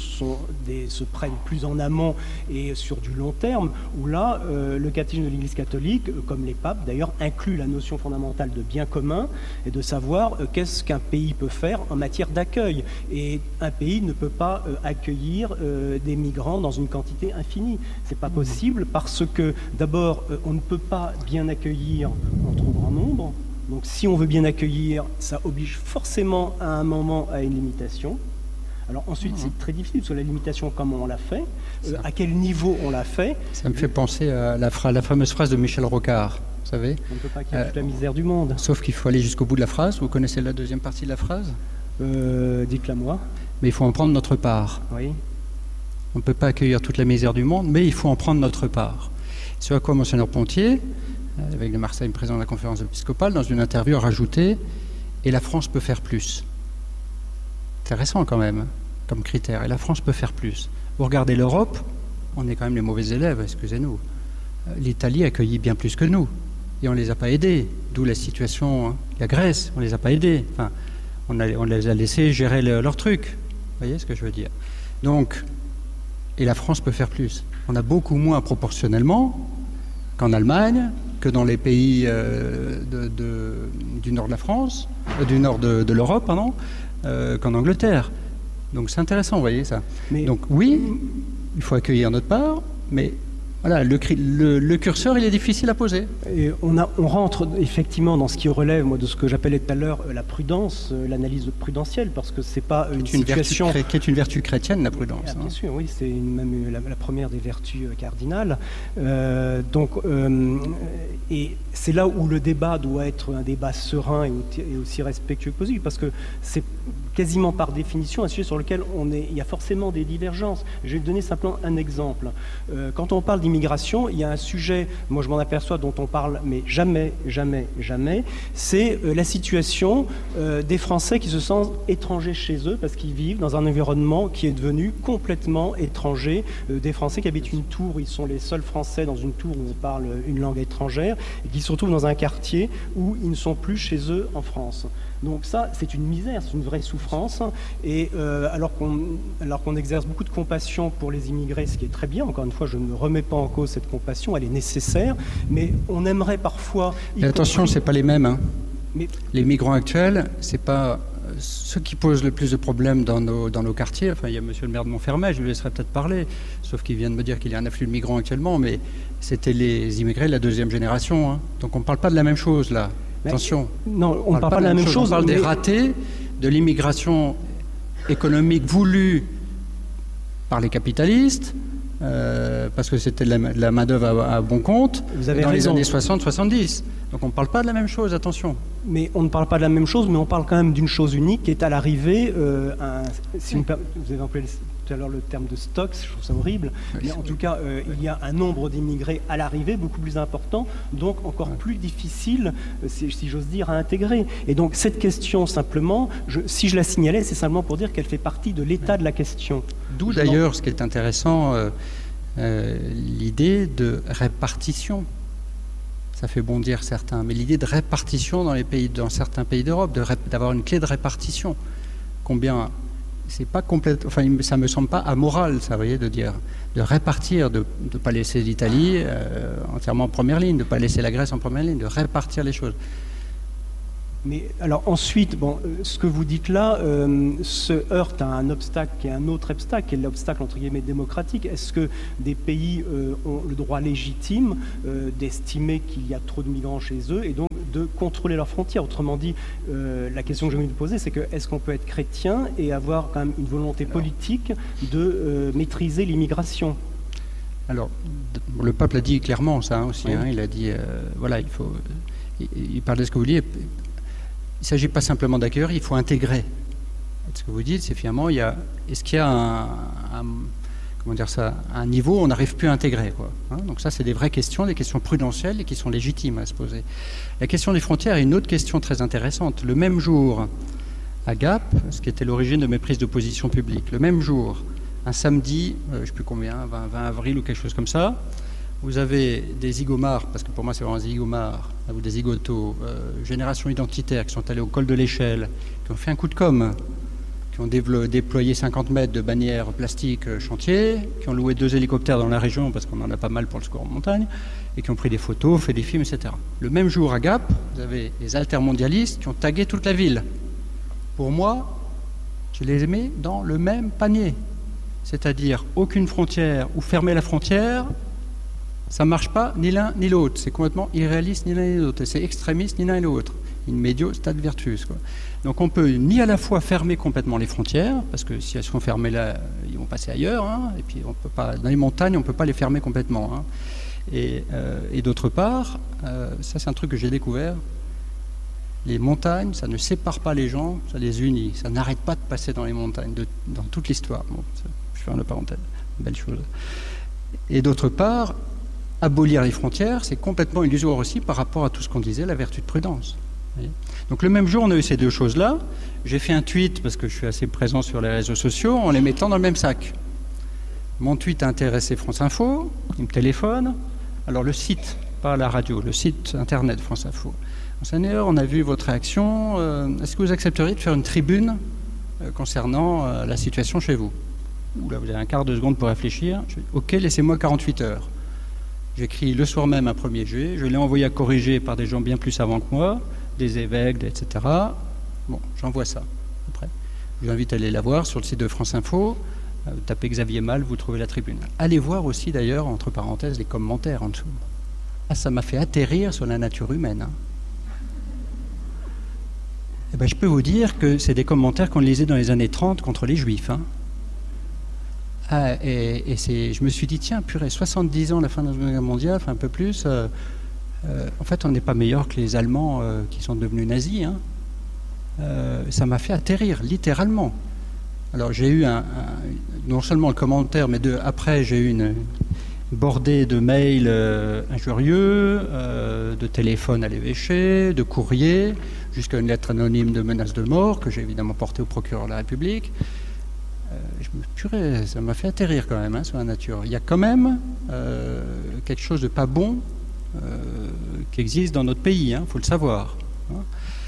se prennent plus en amont et sur du long terme, où là, le catéchisme de l'Église catholique, comme les papes d'ailleurs, inclut la notion fondamentale de bien commun et de savoir qu'est-ce qu'un pays peut faire en matière d'accueil. Et un pays ne peut pas accueillir des migrants dans une quantité infinie. C'est pas possible parce que, d'abord, on ne peut pas bien accueillir en trop grand nombre. Donc, si on veut bien accueillir, ça oblige forcément à un moment à une limitation. Alors ensuite, c'est très difficile, sur la limitation, comment on l'a fait, à quel niveau on l'a fait. Ça me fait penser à la fameuse phrase de Michel Rocard, vous savez. On ne peut pas qu'il y ait toute la misère du monde. Sauf qu'il faut aller jusqu'au bout de la phrase. Vous connaissez la deuxième partie de la phrase? Dites-la-moi. Mais il faut en prendre notre part. Oui. On ne peut pas accueillir toute la misère du monde, mais il faut en prendre notre part. Ce à quoi Monseigneur Pontier, avec de Marseille, président de la conférence épiscopale, dans une interview a rajouté « Et la France peut faire plus ». Intéressant quand même, comme critère. Et la France peut faire plus. Vous regardez l'Europe, on est quand même les mauvais élèves, excusez-nous. L'Italie accueillit bien plus que nous. Et on ne les a pas aidés. D'où la situation, la Grèce, on ne les a pas aidés. Enfin, on les a laissés gérer leur truc. Vous voyez ce que je veux dire? Donc, et la France peut faire plus. On a beaucoup moins proportionnellement qu'en Allemagne, que dans les pays du nord de la France, du nord de l'Europe, pardon, qu'en Angleterre. Donc c'est intéressant, vous voyez ça. Donc oui, il faut accueillir notre part, mais voilà, le curseur, il est difficile à poser. Et on rentre effectivement dans ce qui relève, moi, de ce que j'appelais tout à l'heure la prudence, l'analyse prudentielle, parce que c'est pas une situation... qui est une vertu chrétienne, la prudence. Ah, bien sûr, oui, c'est même la première des vertus cardinales. Et c'est là où le débat doit être un débat serein et aussi respectueux que possible, parce que c'est quasiment par définition un sujet sur lequel il y a forcément des divergences. Je vais donner simplement un exemple. Quand on parle d'immigration, il y a un sujet, moi je m'en aperçois, dont on parle, mais jamais, c'est la situation des Français qui se sentent étrangers chez eux, parce qu'ils vivent dans un environnement qui est devenu complètement étranger. Des Français qui habitent une tour, ils sont les seuls Français dans une tour où on parle une langue étrangère, et qui se retrouvent dans un quartier où ils ne sont plus chez eux en France. Donc ça, c'est une misère, c'est une vraie souffrance. Et alors qu'on exerce beaucoup de compassion pour les immigrés, ce qui est très bien, encore une fois, je ne remets pas en cause cette compassion, elle est nécessaire, mais on aimerait parfois... Mais attention, c'est pas les mêmes. Hein. Les migrants actuels, c'est pas ceux qui posent le plus de problèmes dans nos quartiers. Enfin, il y a monsieur le maire de Montfermeil, je lui laisserai peut-être parler, sauf qu'il vient de me dire qu'il y a un afflux de migrants actuellement, mais c'était les immigrés de la deuxième génération. Hein. Donc on ne parle pas de la même chose, là. Attention. Non, on ne parle pas de la même chose. On parle des ratés de l'immigration économique voulue par les capitalistes, parce que c'était de la main-d'œuvre à bon compte, dans les années 60-70. Donc on ne parle pas de la même chose, attention. Mais on ne parle pas de la même chose, mais on parle quand même d'une chose unique qui est à l'arrivée, vous avez employé tout à l'heure le terme de stocks, je trouve ça horrible, mais en tout cas, il y a un nombre d'immigrés à l'arrivée beaucoup plus important, donc encore plus difficile, si j'ose dire, à intégrer. Et donc cette question, simplement, si je la signalais, c'est simplement pour dire qu'elle fait partie de l'état de la question. D'où d'ailleurs, ce qui est intéressant, l'idée de répartition. Ça fait bondir certains, mais l'idée de répartition dans certains pays d'Europe, d'avoir une clé de répartition. combien c'est pas complète. Enfin, ça me semble pas amoral, ça, vous voyez, de dire, de répartir, de ne pas laisser l'Italie entièrement en première ligne, de ne pas laisser la Grèce en première ligne, de répartir les choses. Mais alors ensuite, bon, ce que vous dites là se heurte à un obstacle qui est un autre obstacle, qui est l'obstacle entre guillemets démocratique. Est-ce que des pays ont le droit légitime d'estimer qu'il y a trop de migrants chez eux et donc de contrôler leurs frontières? Autrement dit, la question que j'ai envie de poser, c'est que est-ce qu'on peut être chrétien et avoir quand même une volonté politique de maîtriser l'immigration? Alors, le pape l'a dit clairement, ça aussi. Oui. Il a dit, voilà, il faut. Il parlait de ce que vous dites. Il ne s'agit pas simplement d'accueillir, il faut intégrer. Ce que vous dites, c'est finalement, est-ce qu'il y a un niveau où on n'arrive plus à intégrer, quoi, hein? Donc ça, c'est des vraies questions, des questions prudentielles et qui sont légitimes à se poser. La question des frontières est une autre question très intéressante. Le même jour, à Gap, ce qui était l'origine de mes prises de position publique, le même jour, un samedi, je ne sais plus combien, 20 avril ou quelque chose comme ça, vous avez des zigomards, parce que pour moi c'est vraiment des zigomards, ou des zigotos, génération identitaire, qui sont allés au col de l'Échelle, qui ont fait un coup de com', qui ont déployé 50 mètres de bannières plastiques chantier, qui ont loué 2 hélicoptères dans la région, parce qu'on en a pas mal pour le secours en montagne, et qui ont pris des photos, fait des films, etc. Le même jour à Gap, vous avez les altermondialistes qui ont tagué toute la ville. Pour moi, je les mets dans le même panier. C'est-à-dire aucune frontière ou fermer la frontière, ça ne marche pas ni l'un ni l'autre. C'est complètement irréaliste ni l'un ni l'autre. Et c'est extrémiste ni l'un ni l'autre. In medio stat virtus, quoi. Donc on peut ni à la fois fermer complètement les frontières, parce que si elles sont fermées là, ils vont passer ailleurs, hein, et puis on peut pas, dans les montagnes, on ne peut pas les fermer complètement. Hein. Et d'autre part, ça c'est un truc que j'ai découvert, les montagnes, ça ne sépare pas les gens, ça les unit. Ça n'arrête pas de passer dans les montagnes, dans toute l'histoire. Bon, je fais une parenthèse, une belle chose. Et d'autre part, abolir les frontières, c'est complètement illusoire aussi par rapport à tout ce qu'on disait, la vertu de prudence. Donc le même jour, on a eu ces deux choses-là. J'ai fait un tweet, parce que je suis assez présent sur les réseaux sociaux, en les mettant dans le même sac. Mon tweet a intéressé France Info, ils me téléphonent. Alors le site, pas la radio, le site internet France Info. Monseigneur, on a vu votre réaction. Est-ce que vous accepteriez de faire une tribune concernant la situation chez vous? Là, vous avez un quart de seconde pour réfléchir. Je dis, ok, laissez-moi 48 heures. J'écris le soir même un premier jet, je l'ai envoyé à corriger par des gens bien plus savants que moi, des évêques, etc. Bon, j'envoie ça. Après, je vous invite à aller la voir sur le site de France Info. Tapez Xavier Mal, vous trouvez la tribune. Allez voir aussi d'ailleurs, entre parenthèses, les commentaires en dessous. Ah, ça m'a fait atterrir sur la nature humaine. Hein. Eh ben, je peux vous dire que c'est des commentaires qu'on lisait dans les années 30 contre les Juifs. Hein. Ah, je me suis dit, tiens, purée, 70 ans, la fin de la Seconde Guerre mondiale, enfin un peu plus, en fait, on n'est pas meilleur que les Allemands qui sont devenus nazis. Hein. Ça m'a fait atterrir, littéralement. Alors, j'ai eu non seulement le commentaire, mais après, j'ai eu une bordée de mails injurieux, de téléphones à l'évêché, de courriers, jusqu'à une lettre anonyme de menace de mort que j'ai évidemment portée au procureur de la République. Purée, ça m'a fait atterrir quand même, hein, sur la nature. Il y a quand même quelque chose de pas bon qui existe dans notre pays, hein, faut le savoir. Hein.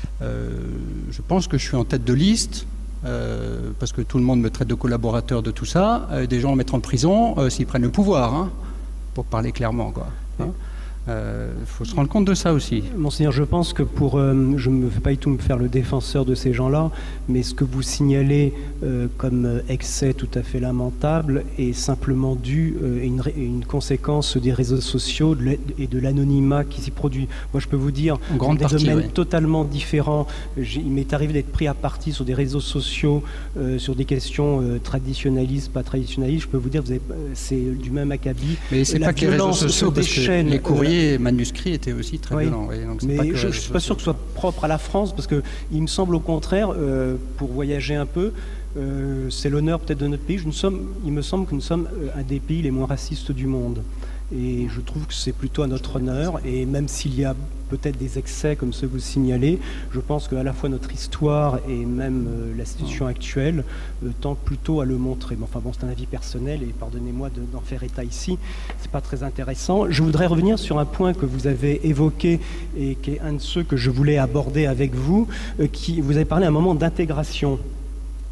Je pense que je suis en tête de liste, parce que tout le monde me traite de collaborateur de tout ça. Des gens en mettront en prison s'ils prennent le pouvoir, hein, pour parler clairement, quoi. Hein. Faut se rendre compte de ça aussi. Monseigneur, je pense que je ne me fais pas du tout me faire le défenseur de ces gens-là, mais ce que vous signalez comme excès tout à fait lamentable est simplement dû à une conséquence des réseaux sociaux et de l'anonymat qui s'y produit. Moi, je peux vous dire, dans des domaines totalement différents, il m'est arrivé d'être pris à partie sur des réseaux sociaux, sur des questions traditionnalistes, pas traditionnalistes. Je peux vous dire, c'est du même acabit. Mais c'est pas que les réseaux sociaux, parce que les courriers manuscrits étaient aussi très violents. Oui, donc mais je ne suis pas sûr que ce soit propre à la France, parce qu'il me semble au contraire, pour voyager un peu, c'est l'honneur peut-être de notre pays. Il me semble que nous sommes un des pays les moins racistes du monde. Et je trouve que c'est plutôt à notre honneur. Et même s'il y a peut-être des excès comme ceux que vous signalez, je pense qu'à la fois notre histoire et même la situation actuelle tendent plutôt à le montrer. Mais enfin bon, c'est un avis personnel et pardonnez-moi d'en faire état ici. C'est pas très intéressant. Je voudrais revenir sur un point que vous avez évoqué et qui est un de ceux que je voulais aborder avec vous. Vous avez parlé à un moment d'intégration.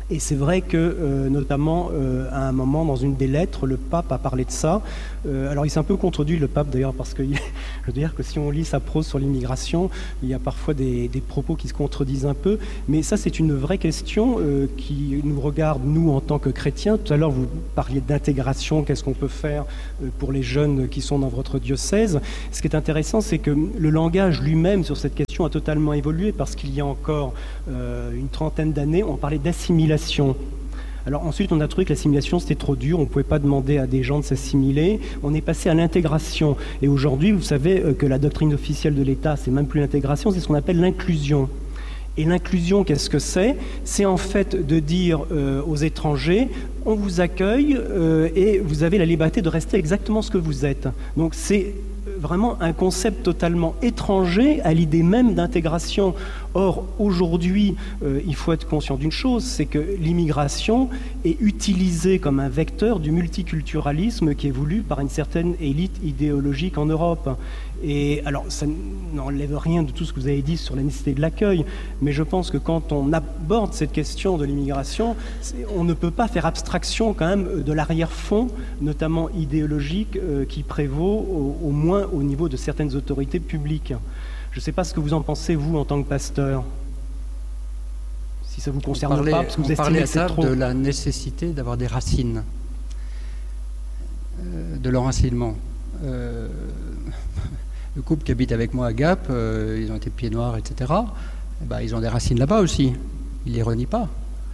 Et c'est vrai que, notamment, à un moment, dans une des lettres, le pape a parlé de ça. Alors, il s'est un peu contredit, le pape, d'ailleurs, parce que je veux dire que si on lit sa prose sur l'immigration, il y a parfois des propos qui se contredisent un peu. Mais ça, c'est une vraie question qui nous regarde, nous, en tant que chrétiens. Tout à l'heure, vous parliez d'intégration, qu'est-ce qu'on peut faire pour les jeunes qui sont dans votre diocèse. Ce qui est intéressant, c'est que le langage lui-même, sur cette question, a totalement évolué, parce qu'il y a encore une trentaine d'années, on parlait d'assimilation. Alors ensuite, on a trouvé que l'assimilation, c'était trop dur, on ne pouvait pas demander à des gens de s'assimiler. On est passé à l'intégration. Et aujourd'hui, vous savez que la doctrine officielle de l'État, c'est même plus l'intégration, c'est ce qu'on appelle l'inclusion. Et l'inclusion, qu'est-ce que c'est ? C'est en fait de dire aux étrangers, on vous accueille et vous avez la liberté de rester exactement ce que vous êtes. Donc c'est vraiment un concept totalement étranger à l'idée même d'intégration. Or, aujourd'hui, il faut être conscient d'une chose, c'est que l'immigration est utilisée comme un vecteur du multiculturalisme qui est voulu par une certaine élite idéologique en Europe. Et alors, ça n'enlève rien de tout ce que vous avez dit sur la nécessité de l'accueil, mais je pense que quand on aborde cette question de l'immigration, on ne peut pas faire abstraction quand même de l'arrière-fond, notamment idéologique, qui prévaut au moins au niveau de certaines autorités publiques. Je ne sais pas ce que vous en pensez, vous, en tant que pasteur. Si ça vous concerne pas, parce que vous estimez que c'est trop. De la nécessité d'avoir des racines, de l'enracinement. Le couple qui habite avec moi à Gap, ils ont été pieds noirs, etc. Ils ont des racines là-bas aussi. Ils ne les renient pas.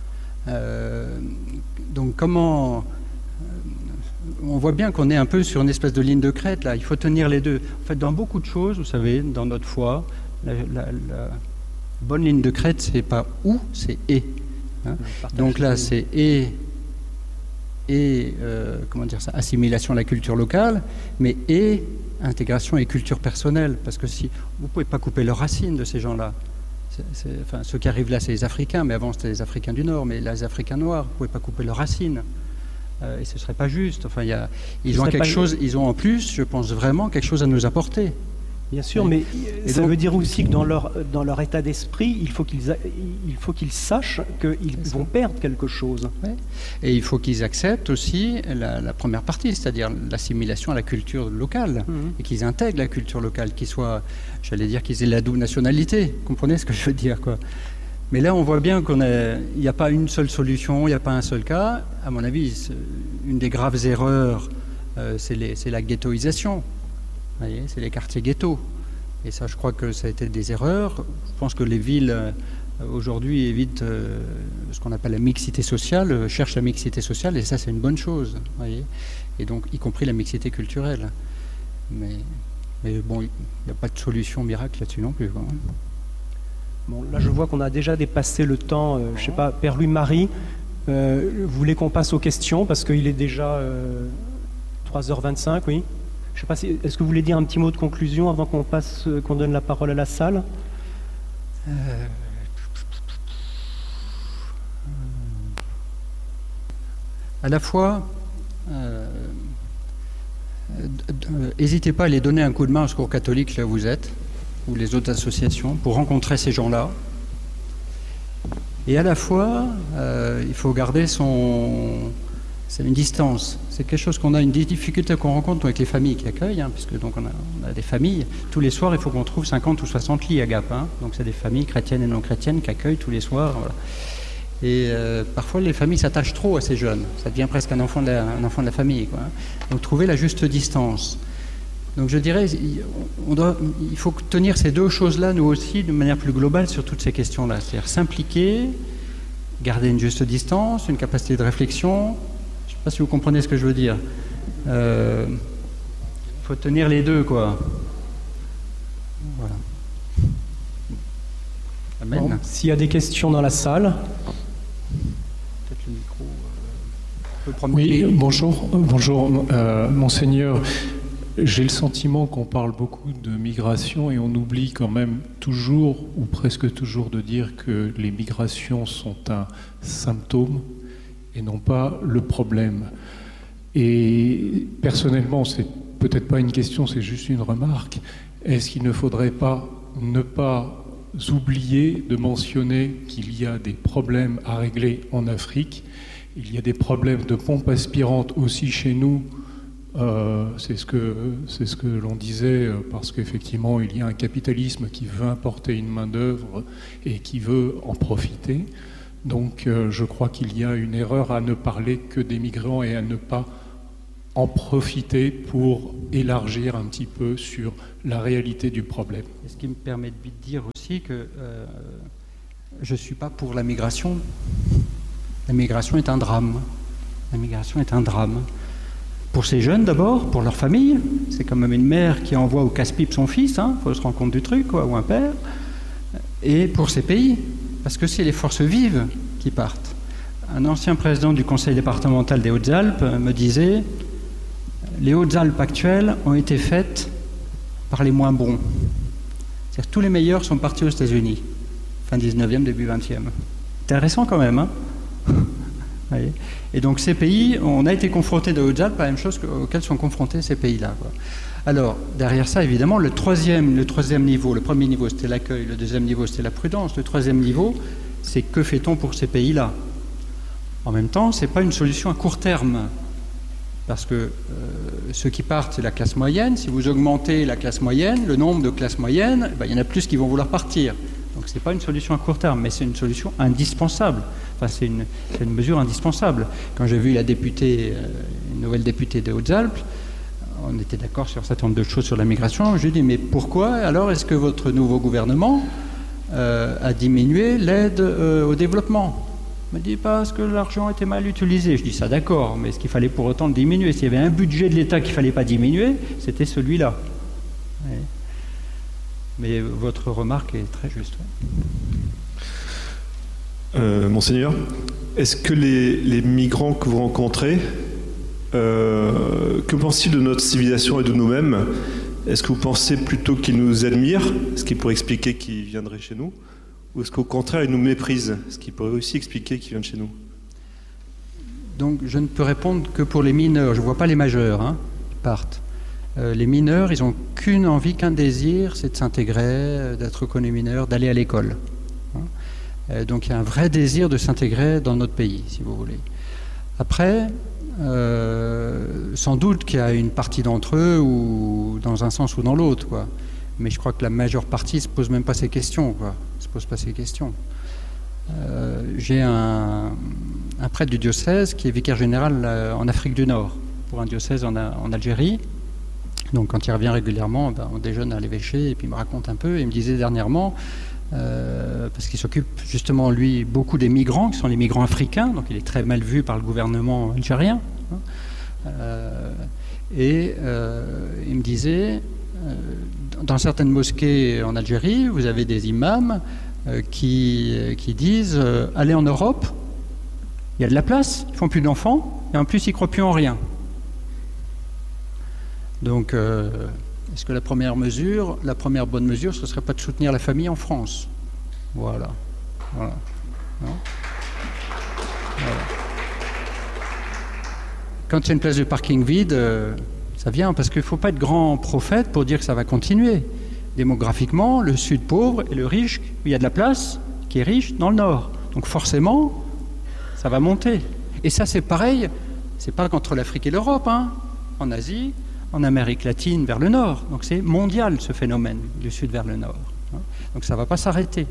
Donc comment... on voit bien qu'on est un peu sur une espèce de ligne de crête, là. Il faut tenir les deux. En fait, dans beaucoup de choses, vous savez, dans notre foi, la bonne ligne de crête, c'est pas où, c'est et. Hein. Donc là, c'est comment dire ça, assimilation à la culture locale, mais et intégration et culture personnelle, parce que si vous pouvez pas couper leurs racines de ces gens-là. Enfin, ceux qui arrivent là, c'est les Africains, mais avant c'était les Africains du Nord, mais les Africains noirs, vous pouvez pas couper leurs racines. Et ce serait pas juste. Enfin, ils ont quelque chose. Ils ont en plus, je pense vraiment, quelque chose à nous apporter. Bien sûr, mais ça veut dire aussi que dans leur état d'esprit, il faut qu'ils sachent qu'ils vont perdre quelque chose. Ouais. Et il faut qu'ils acceptent aussi la première partie, c'est-à-dire l'assimilation à la culture locale, et qu'ils intègrent la culture locale, qu'ils soient, j'allais dire, qu'ils aient la double nationalité. Vous comprenez ce que je veux dire, quoi. Mais là, on voit bien qu'il n'y a pas une seule solution, il n'y a pas un seul cas. À mon avis, une des graves erreurs, c'est la ghettoisation. Vous voyez, c'est les quartiers ghettos. Et ça, je crois que ça a été des erreurs. Je pense que les villes, aujourd'hui, évitent ce qu'on appelle la mixité sociale, cherchent la mixité sociale, et ça, c'est une bonne chose. Vous voyez, et donc, y compris la mixité culturelle. Mais bon, il n'y a pas de solution miracle là-dessus non plus, quoi. Bon, là, je vois qu'on a déjà dépassé le temps. Je ne sais pas, Père Louis-Marie, vous voulez qu'on passe aux questions, parce qu'il est déjà 3h25, oui. Je sais pas si, est-ce que vous voulez dire un petit mot de conclusion avant qu'on donne la parole à la salle ? À la fois, n'hésitez pas à les donner un coup de main au Secours catholique là où vous êtes, ou les autres associations, pour rencontrer ces gens-là. Et à la fois, il faut garder c'est une distance. C'est quelque chose qu'on a, une difficulté qu'on rencontre avec les familles qui accueillent, puisque donc on a des familles. Tous les soirs, il faut qu'on trouve 50 ou 60 lits à Gap. Donc c'est des familles chrétiennes et non chrétiennes qui accueillent tous les soirs. Voilà. Et parfois, les familles s'attachent trop à ces jeunes. Ça devient presque un enfant de la famille, quoi. Donc trouver la juste distance. Donc je dirais, il faut tenir ces deux choses-là, nous aussi, de manière plus globale sur toutes ces questions-là. C'est-à-dire s'impliquer, garder une juste distance, une capacité de réflexion. Je ne sais pas si vous comprenez ce que je veux dire. Il faut tenir les deux, quoi. Voilà. Amen. Bon, s'il y a des questions dans la salle. Peut-être le micro. Oui, bonjour. Monseigneur. J'ai le sentiment qu'on parle beaucoup de migration et on oublie quand même toujours, ou presque toujours, de dire que les migrations sont un symptôme et non pas le problème. Et personnellement, c'est peut-être pas une question, c'est juste une remarque. Est-ce qu'il ne faudrait pas ne pas oubliez de mentionner qu'il y a des problèmes à régler en Afrique. Il y a des problèmes de pompes aspirantes aussi chez nous. C'est ce que l'on disait, parce qu'effectivement, il y a un capitalisme qui veut importer une main-d'œuvre et qui veut en profiter. Donc, je crois qu'il y a une erreur à ne parler que des migrants et à ne pas en profiter pour élargir un petit peu sur la réalité du problème. Et ce qui me permet de dire aussi que je ne suis pas pour la migration. La migration est un drame. La migration est un drame. Pour ces jeunes d'abord, pour leur famille. C'est quand même une mère qui envoie au casse-pipe son fils, il faut se rendre compte du truc, quoi, ou un père. Et pour ces pays, parce que c'est les forces vives qui partent. Un ancien président du conseil départemental des Hautes-Alpes me disait: les Hautes-Alpes actuelles ont été faites par les moins bons. C'est-à-dire que tous les meilleurs sont partis aux États-Unis, fin 19e, début 20e. Intéressant quand même, Et donc ces pays, on a été confrontés de Hautes-Alpes à la même chose auxquelles sont confrontés ces pays-là, quoi. Alors, derrière ça, évidemment, le troisième niveau, le premier niveau, c'était l'accueil, le deuxième niveau, c'était la prudence, le troisième niveau, c'est que fait-on pour ces pays-là? En même temps, ce n'est pas une solution à court terme, parce que ceux qui partent, c'est la classe moyenne. Si vous augmentez la classe moyenne, le nombre de classes moyennes, il y en a plus qui vont vouloir partir. Donc ce n'est pas une solution à court terme, mais c'est une solution indispensable. Enfin, c'est une mesure indispensable. Quand j'ai vu la députée, une nouvelle députée des Hautes-Alpes, on était d'accord sur un certain nombre de choses sur la migration. Je lui ai dit, mais pourquoi alors est-ce que votre nouveau gouvernement a diminué l'aide au développement? Il m'a dit, parce que l'argent était mal utilisé. Je dis ça, d'accord, mais est-ce qu'il fallait pour autant le diminuer? S'il y avait un budget de l'État qu'il ne fallait pas diminuer, c'était celui-là. Ouais. Mais votre remarque est très juste. Monseigneur, est-ce que les migrants que vous rencontrez, que pensent-ils de notre civilisation et de nous-mêmes? Est-ce que vous pensez plutôt qu'ils nous admirent, ce qui pourrait expliquer qu'ils viendraient chez nous, ou est-ce qu'au contraire ils nous méprisent, ce qui pourrait aussi expliquer qu'ils viennent chez nous? Donc je ne peux répondre que pour les mineurs, je ne vois pas les majeurs qui partent. Les mineurs, ils n'ont qu'une envie, qu'un désir, c'est de s'intégrer, d'être reconnus mineurs, d'aller à l'école. Donc il y a un vrai désir de s'intégrer dans notre pays, si vous voulez. Après, sans doute qu'il y a une partie d'entre eux, ou dans un sens ou dans l'autre, quoi. Mais je crois que la majeure partie ne se pose même pas ces questions, quoi. Se pose pas ces questions. J'ai un prêtre du diocèse qui est vicaire général en Afrique du Nord, pour un diocèse en Algérie. Donc quand il revient régulièrement, on déjeune à l'évêché et puis il me raconte un peu. Et il me disait dernièrement, parce qu'il s'occupe justement, lui, beaucoup des migrants, qui sont les migrants africains, donc il est très mal vu par le gouvernement algérien. Il me disait, dans certaines mosquées en Algérie, vous avez des imams qui disent allez en Europe, il y a de la place, ils font plus d'enfants, et en plus ils ne croient plus en rien. Donc, est-ce que la première bonne mesure, ce ne serait pas de soutenir la famille en France? Voilà. Non ? Voilà. Quand il y a une place de parking vide, ça vient, parce qu'il ne faut pas être grand prophète pour dire que ça va continuer. Démographiquement, le sud pauvre et le riche, où il y a de la place, qui est riche, dans le nord. Donc forcément, ça va monter. Et ça, c'est pareil, c'est pas qu'entre l'Afrique et l'Europe, en Asie, en Amérique latine vers le nord. Donc c'est mondial ce phénomène, du sud vers le nord. Donc ça ne va pas s'arrêter.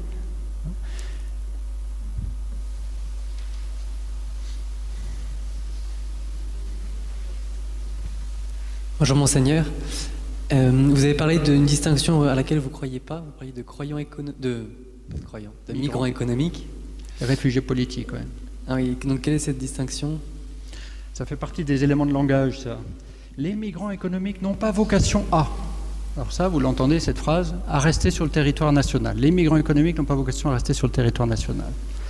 Bonjour Monseigneur. Vous avez parlé d'une distinction à laquelle vous ne croyez pas. Vous parliez de migrants économiques. Réfugiés politiques, oui. Ah oui, donc quelle est cette distinction? Ça fait partie des éléments de langage, ça. Les migrants économiques n'ont pas vocation à, alors ça, vous l'entendez, cette phrase, à rester sur le territoire national. Les migrants économiques n'ont pas vocation à rester sur le territoire national.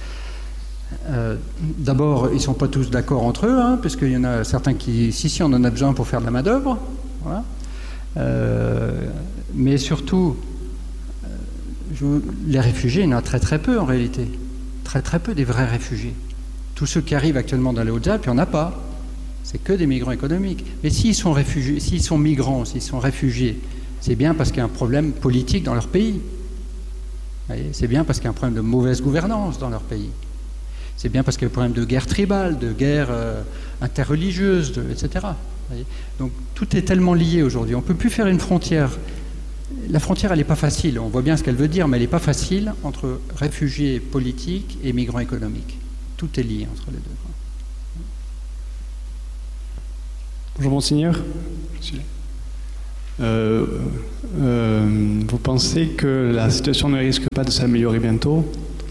D'abord, ils ne sont pas tous d'accord entre eux, puisqu'il y en a certains qui, si, on en a besoin pour faire de la main-d'œuvre. Voilà. Mais surtout, les réfugiés, il y en a très très peu en réalité. Très très peu des vrais réfugiés. Tous ceux qui arrivent actuellement dans les Hautes-Alpes, il n'y en a pas. C'est que des migrants économiques. Mais s'ils sont réfugiés, s'ils sont migrants, s'ils sont réfugiés, c'est bien parce qu'il y a un problème politique dans leur pays. C'est bien parce qu'il y a un problème de mauvaise gouvernance dans leur pays. C'est bien parce qu'il y a un problème de guerre tribale, de guerre interreligieuse, etc. Donc tout est tellement lié aujourd'hui. On ne peut plus faire une frontière. La frontière, elle n'est pas facile. On voit bien ce qu'elle veut dire, mais elle n'est pas facile entre réfugiés politiques et migrants économiques. Tout est lié entre les deux. Bonjour Monseigneur. Vous pensez que la situation ne risque pas de s'améliorer bientôt?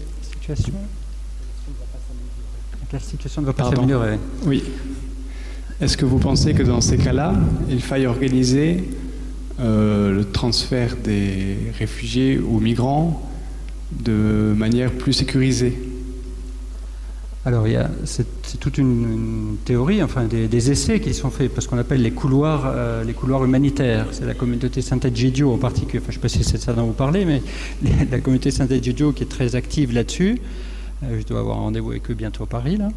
La situation ne va pas s'améliorer. Oui. Est-ce que vous pensez que dans ces cas-là, il faille organiser le transfert des réfugiés ou migrants de manière plus sécurisée? Alors, c'est toute une théorie, enfin des essais qui sont faits, parce qu'on appelle les couloirs humanitaires. C'est la communauté Sant'Egidio en particulier, enfin, je ne sais pas si c'est ça dont vous parlez, mais la communauté Sant'Egidio qui est très active là-dessus. Je dois avoir un rendez-vous avec eux bientôt à Paris, là.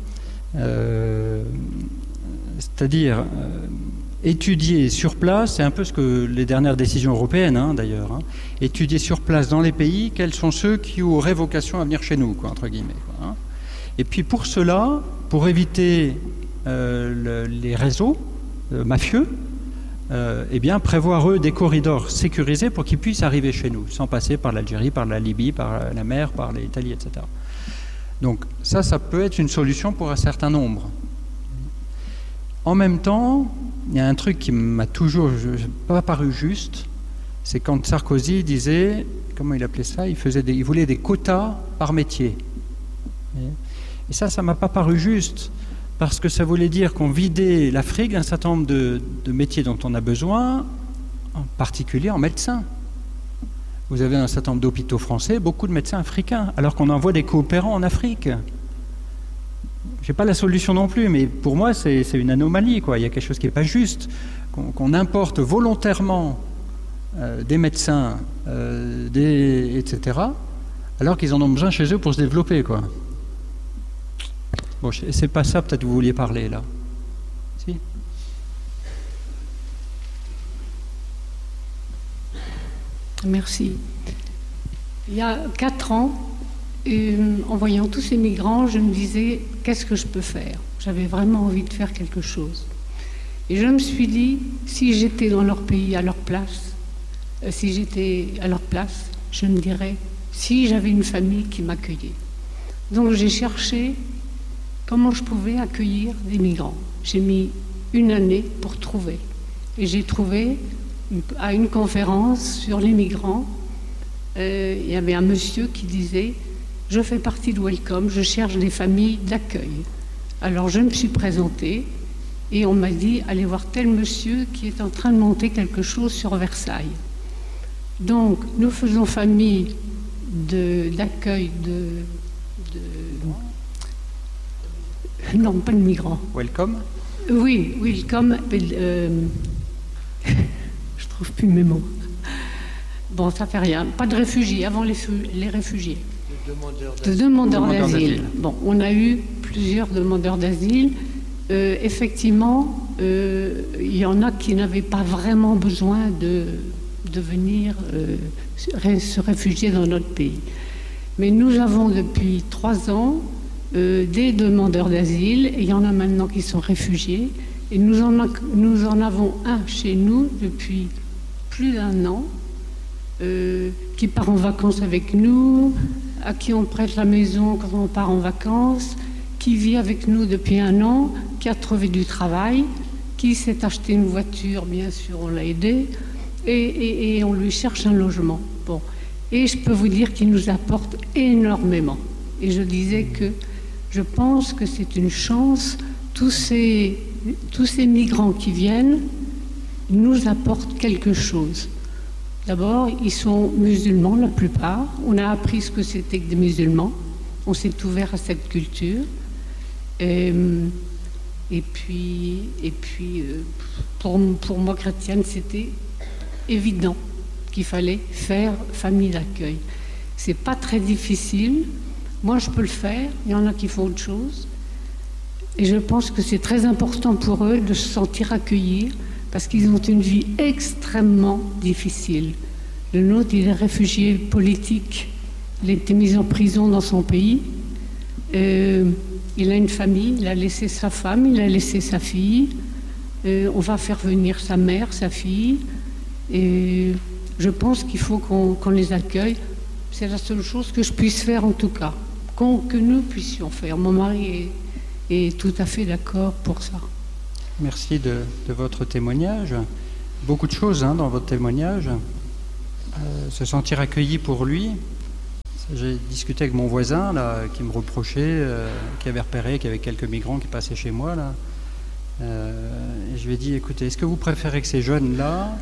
C'est-à-dire étudier sur place, c'est un peu ce que les dernières décisions européennes, d'ailleurs, étudier sur place dans les pays quels sont ceux qui auraient vocation à venir chez nous, quoi, entre guillemets. Quoi, Et puis pour cela, pour éviter les réseaux mafieux, eh bien prévoir eux des corridors sécurisés pour qu'ils puissent arriver chez nous, sans passer par l'Algérie, par la Libye, par la mer, par l'Italie, etc. Donc ça peut être une solution pour un certain nombre. En même temps, il y a un truc qui m'a toujours pas paru juste, c'est quand Sarkozy disait, comment il appelait ça, il voulait des quotas par métier. Et ça m'a pas paru juste, parce que ça voulait dire qu'on vidait l'Afrique d'un certain nombre de métiers dont on a besoin, en particulier en médecins. Vous avez un certain nombre d'hôpitaux français, beaucoup de médecins africains, alors qu'on envoie des coopérants en Afrique. Je n'ai pas la solution non plus, mais pour moi, c'est une anomalie, quoi. Il y a quelque chose qui n'est pas juste, qu'on importe volontairement des médecins, etc., alors qu'ils en ont besoin chez eux pour se développer, quoi. Bon, c'est pas ça, peut-être que vous vouliez parler, là. Si ? Merci. Il y a 4 ans, en voyant tous ces migrants, je me disais, qu'est-ce que je peux faire? J'avais vraiment envie de faire quelque chose. Et je me suis dit, si j'étais dans leur pays, à leur place, je me dirais, si j'avais une famille qui m'accueillait. Donc j'ai cherché comment je pouvais accueillir des migrants. J'ai mis 1 année pour trouver. Et j'ai trouvé, à une conférence sur les migrants, il y avait un monsieur qui disait « Je fais partie de Welcome, je cherche des familles d'accueil ». Alors je me suis présentée et on m'a dit « Allez voir tel monsieur qui est en train de monter quelque chose sur Versailles ». Donc nous faisons famille d'accueil non, pas de migrants. Welcome ? Oui, Welcome. Je trouve plus mes mots. Bon, ça fait rien. Pas de réfugiés, avant les réfugiés. De demandeurs d'asile. Bon, on a eu plusieurs demandeurs d'asile. Effectivement, il y en a qui n'avaient pas vraiment besoin de venir se réfugier dans notre pays. Mais nous avons depuis 3 ans des demandeurs d'asile, et il y en a maintenant qui sont réfugiés. Et nous en avons un chez nous depuis plus d'1 an, qui part en vacances avec nous, à qui on prête la maison quand on part en vacances, qui vit avec nous depuis 1 an, qui a trouvé du travail, qui s'est acheté une voiture, bien sûr, on l'a aidé, et on lui cherche un logement. Bon. Et je peux vous dire qu'il nous apporte énormément. Et je disais que je pense que c'est une chance, tous ces migrants qui viennent nous apportent quelque chose. D'abord, ils sont musulmans, la plupart. On a appris ce que c'était que des musulmans. On s'est ouvert à cette culture. Et puis, pour moi, chrétienne, c'était évident qu'il fallait faire famille d'accueil. C'est pas très difficile. Moi, je peux le faire. Il y en a qui font autre chose. Et je pense que c'est très important pour eux de se sentir accueillis parce qu'ils ont une vie extrêmement difficile. Le nôtre, il est réfugié politique Il a été mis en prison dans son pays. Il a une famille, il a laissé sa femme, il a laissé sa fille. On va faire venir sa mère, sa fille. Et je pense qu'il faut qu'on les accueille. C'est la seule chose que je puisse faire en tout cas, que nous puissions faire. Mon mari est tout à fait d'accord pour ça. Merci de votre témoignage. Beaucoup de choses dans votre témoignage. Se sentir accueilli pour lui. J'ai discuté avec mon voisin là, qui me reprochait, qui avait repéré qu'il y avait quelques migrants qui passaient chez moi. Là. Et je lui ai dit, écoutez, est-ce que vous préférez que ces jeunes-là,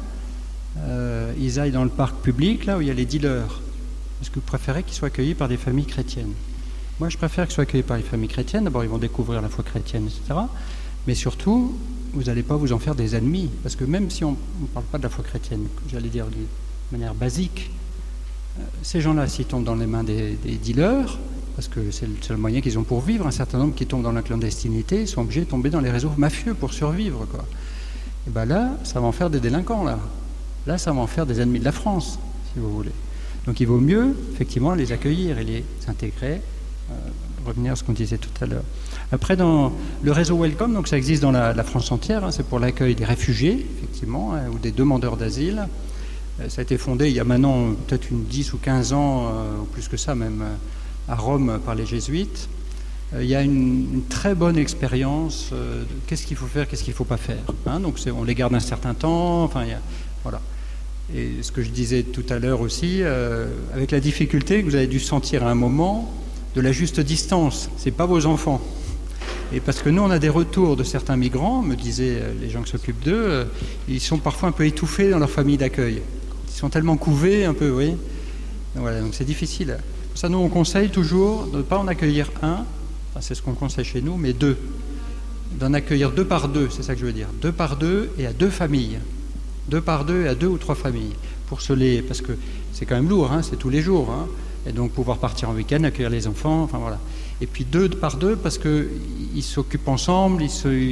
ils aillent dans le parc public, là où il y a les dealers? Est-ce que vous préférez qu'ils soient accueillis par des familles chrétiennes? Moi, je préfère qu'ils soient accueillis par les familles chrétiennes. D'abord, ils vont découvrir la foi chrétienne, etc. Mais surtout, vous n'allez pas vous en faire des ennemis. Parce que même si on ne parle pas de la foi chrétienne, j'allais dire de manière basique, ces gens-là, s'ils tombent dans les mains des dealers, parce que c'est le seul moyen qu'ils ont pour vivre, un certain nombre qui tombent dans la clandestinité sont obligés de tomber dans les réseaux mafieux pour survivre, quoi. Et bien là, ça va en faire des délinquants, là. Là, ça va en faire des ennemis de la France, si vous voulez. Donc il vaut mieux, effectivement, les accueillir et les intégrer. Revenir à ce qu'on disait tout à l'heure. Après, dans le réseau Welcome, donc ça existe dans la France entière, c'est pour l'accueil des réfugiés, effectivement, ou des demandeurs d'asile. Ça a été fondé il y a maintenant peut-être 10 ou 15 ans, ou plus que ça même, à Rome par les jésuites. Il y a une très bonne expérience de qu'est-ce qu'il faut faire, qu'est-ce qu'il ne faut pas faire. Donc on les garde un certain temps, voilà. Et ce que je disais tout à l'heure aussi, avec la difficulté que vous avez dû sentir à un moment de la juste distance, ce n'est pas vos enfants. Et parce que nous, on a des retours de certains migrants, me disaient les gens qui s'occupent d'eux, ils sont parfois un peu étouffés dans leur famille d'accueil. Ils sont tellement couvés, un peu, vous voyez. Donc voilà, donc c'est difficile. Pour ça, nous, on conseille toujours de ne pas en accueillir un, c'est ce qu'on conseille chez nous, mais deux. D'en accueillir 2 par 2, c'est ça que je veux dire. 2 par 2 et à 2 familles. 2 par 2 et à 2 ou 3 familles. Parce que c'est quand même lourd, c'est tous les jours. Et donc pouvoir partir en week-end, accueillir les enfants, voilà. Et puis 2 par 2 parce qu'ils s'occupent ensemble,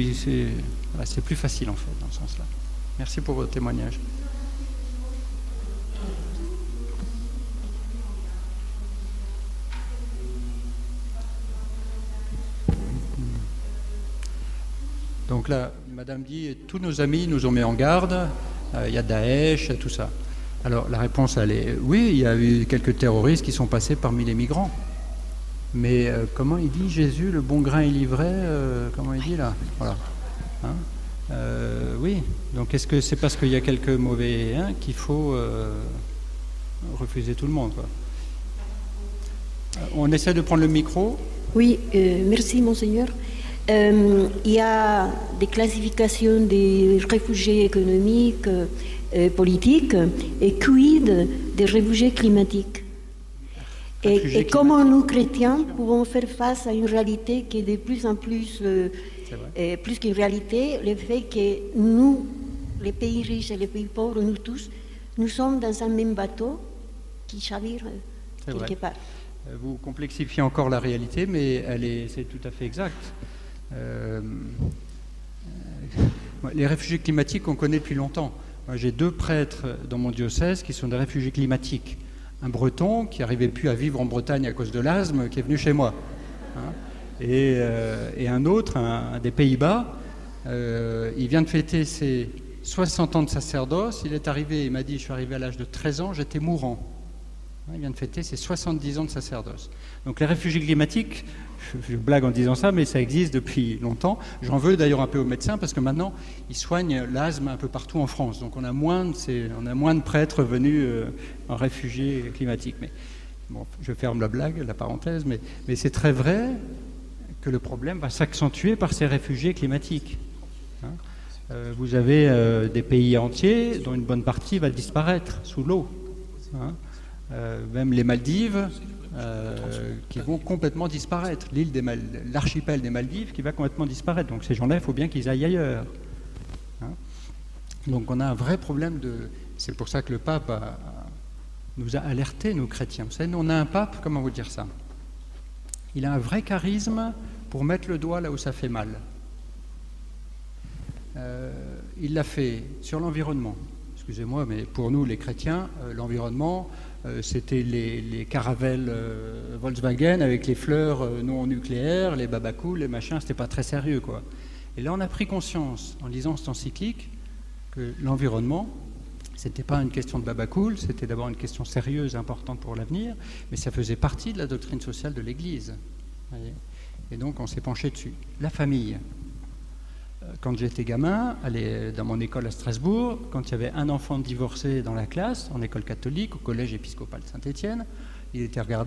c'est plus facile en fait dans ce sens-là. Merci pour votre témoignage. Donc là, Madame dit, tous nos amis nous ont mis en garde, il y a Daesh, tout ça. Alors la réponse, elle est oui, il y a eu quelques terroristes qui sont passés parmi les migrants. Mais comment il dit Jésus, le bon grain est livré, comment il dit là? Voilà. Oui, donc est-ce que c'est parce qu'il y a quelques mauvais qu'il faut refuser tout le monde, quoi? On essaie de prendre le micro. Oui, merci Monseigneur. Il y a des classifications des réfugiés économiques, politiques, et quid des réfugiés climatiques. Et comment nous, chrétiens, pouvons faire face à une réalité qui est de plus en plus, plus qu'une réalité, le fait que nous, les pays riches et les pays pauvres, nous tous, nous sommes dans un même bateau qui chavire quelque part. Vous complexifiez encore la réalité, mais c'est tout à fait exact. Les réfugiés climatiques, on connaît depuis longtemps. Moi, j'ai 2 prêtres dans mon diocèse qui sont des réfugiés climatiques. Un breton qui n'arrivait plus à vivre en Bretagne à cause de l'asthme, qui est venu chez moi. Et un autre, un des Pays-Bas, il vient de fêter ses 60 ans de sacerdoce. Il est arrivé, il m'a dit, je suis arrivé à l'âge de 13 ans, j'étais mourant. Il vient de fêter ses 70 ans de sacerdoce. Donc les réfugiés climatiques, je blague en disant ça, mais ça existe depuis longtemps. J'en veux d'ailleurs un peu aux médecins parce que maintenant, ils soignent l'asthme un peu partout en France. Donc on a moins de prêtres venus en réfugiés climatiques. Mais bon, je ferme la blague, la parenthèse, mais c'est très vrai que le problème va s'accentuer par ces réfugiés climatiques. Vous avez des pays entiers dont une bonne partie va disparaître sous l'eau. Même les Maldives qui vont complètement disparaître. L'archipel des Maldives qui va complètement disparaître. Donc ces gens-là, il faut bien qu'ils aillent ailleurs. Donc on a un vrai problème C'est pour ça que le pape nous a alertés, nous chrétiens. Vous savez, on a un pape, comment vous dire ça? Il a un vrai charisme pour mettre le doigt là où ça fait mal. Il l'a fait sur l'environnement. Excusez-moi, mais pour nous, les chrétiens, l'environnement, C'était les caravelles Volkswagen avec les fleurs non nucléaires, les babacools, les machins, c'était pas très sérieux, quoi. Et là, on a pris conscience, en lisant cette encyclique, que l'environnement, c'était pas une question de babacool, c'était d'abord une question sérieuse, importante pour l'avenir, mais ça faisait partie de la doctrine sociale de l'Église. Voyez. Et donc, on s'est penché dessus. La famille. Quand j'étais gamin, dans mon école à Strasbourg, quand il y avait un enfant divorcé dans la classe, en école catholique, au collège épiscopal Saint-Étienne, il était regardé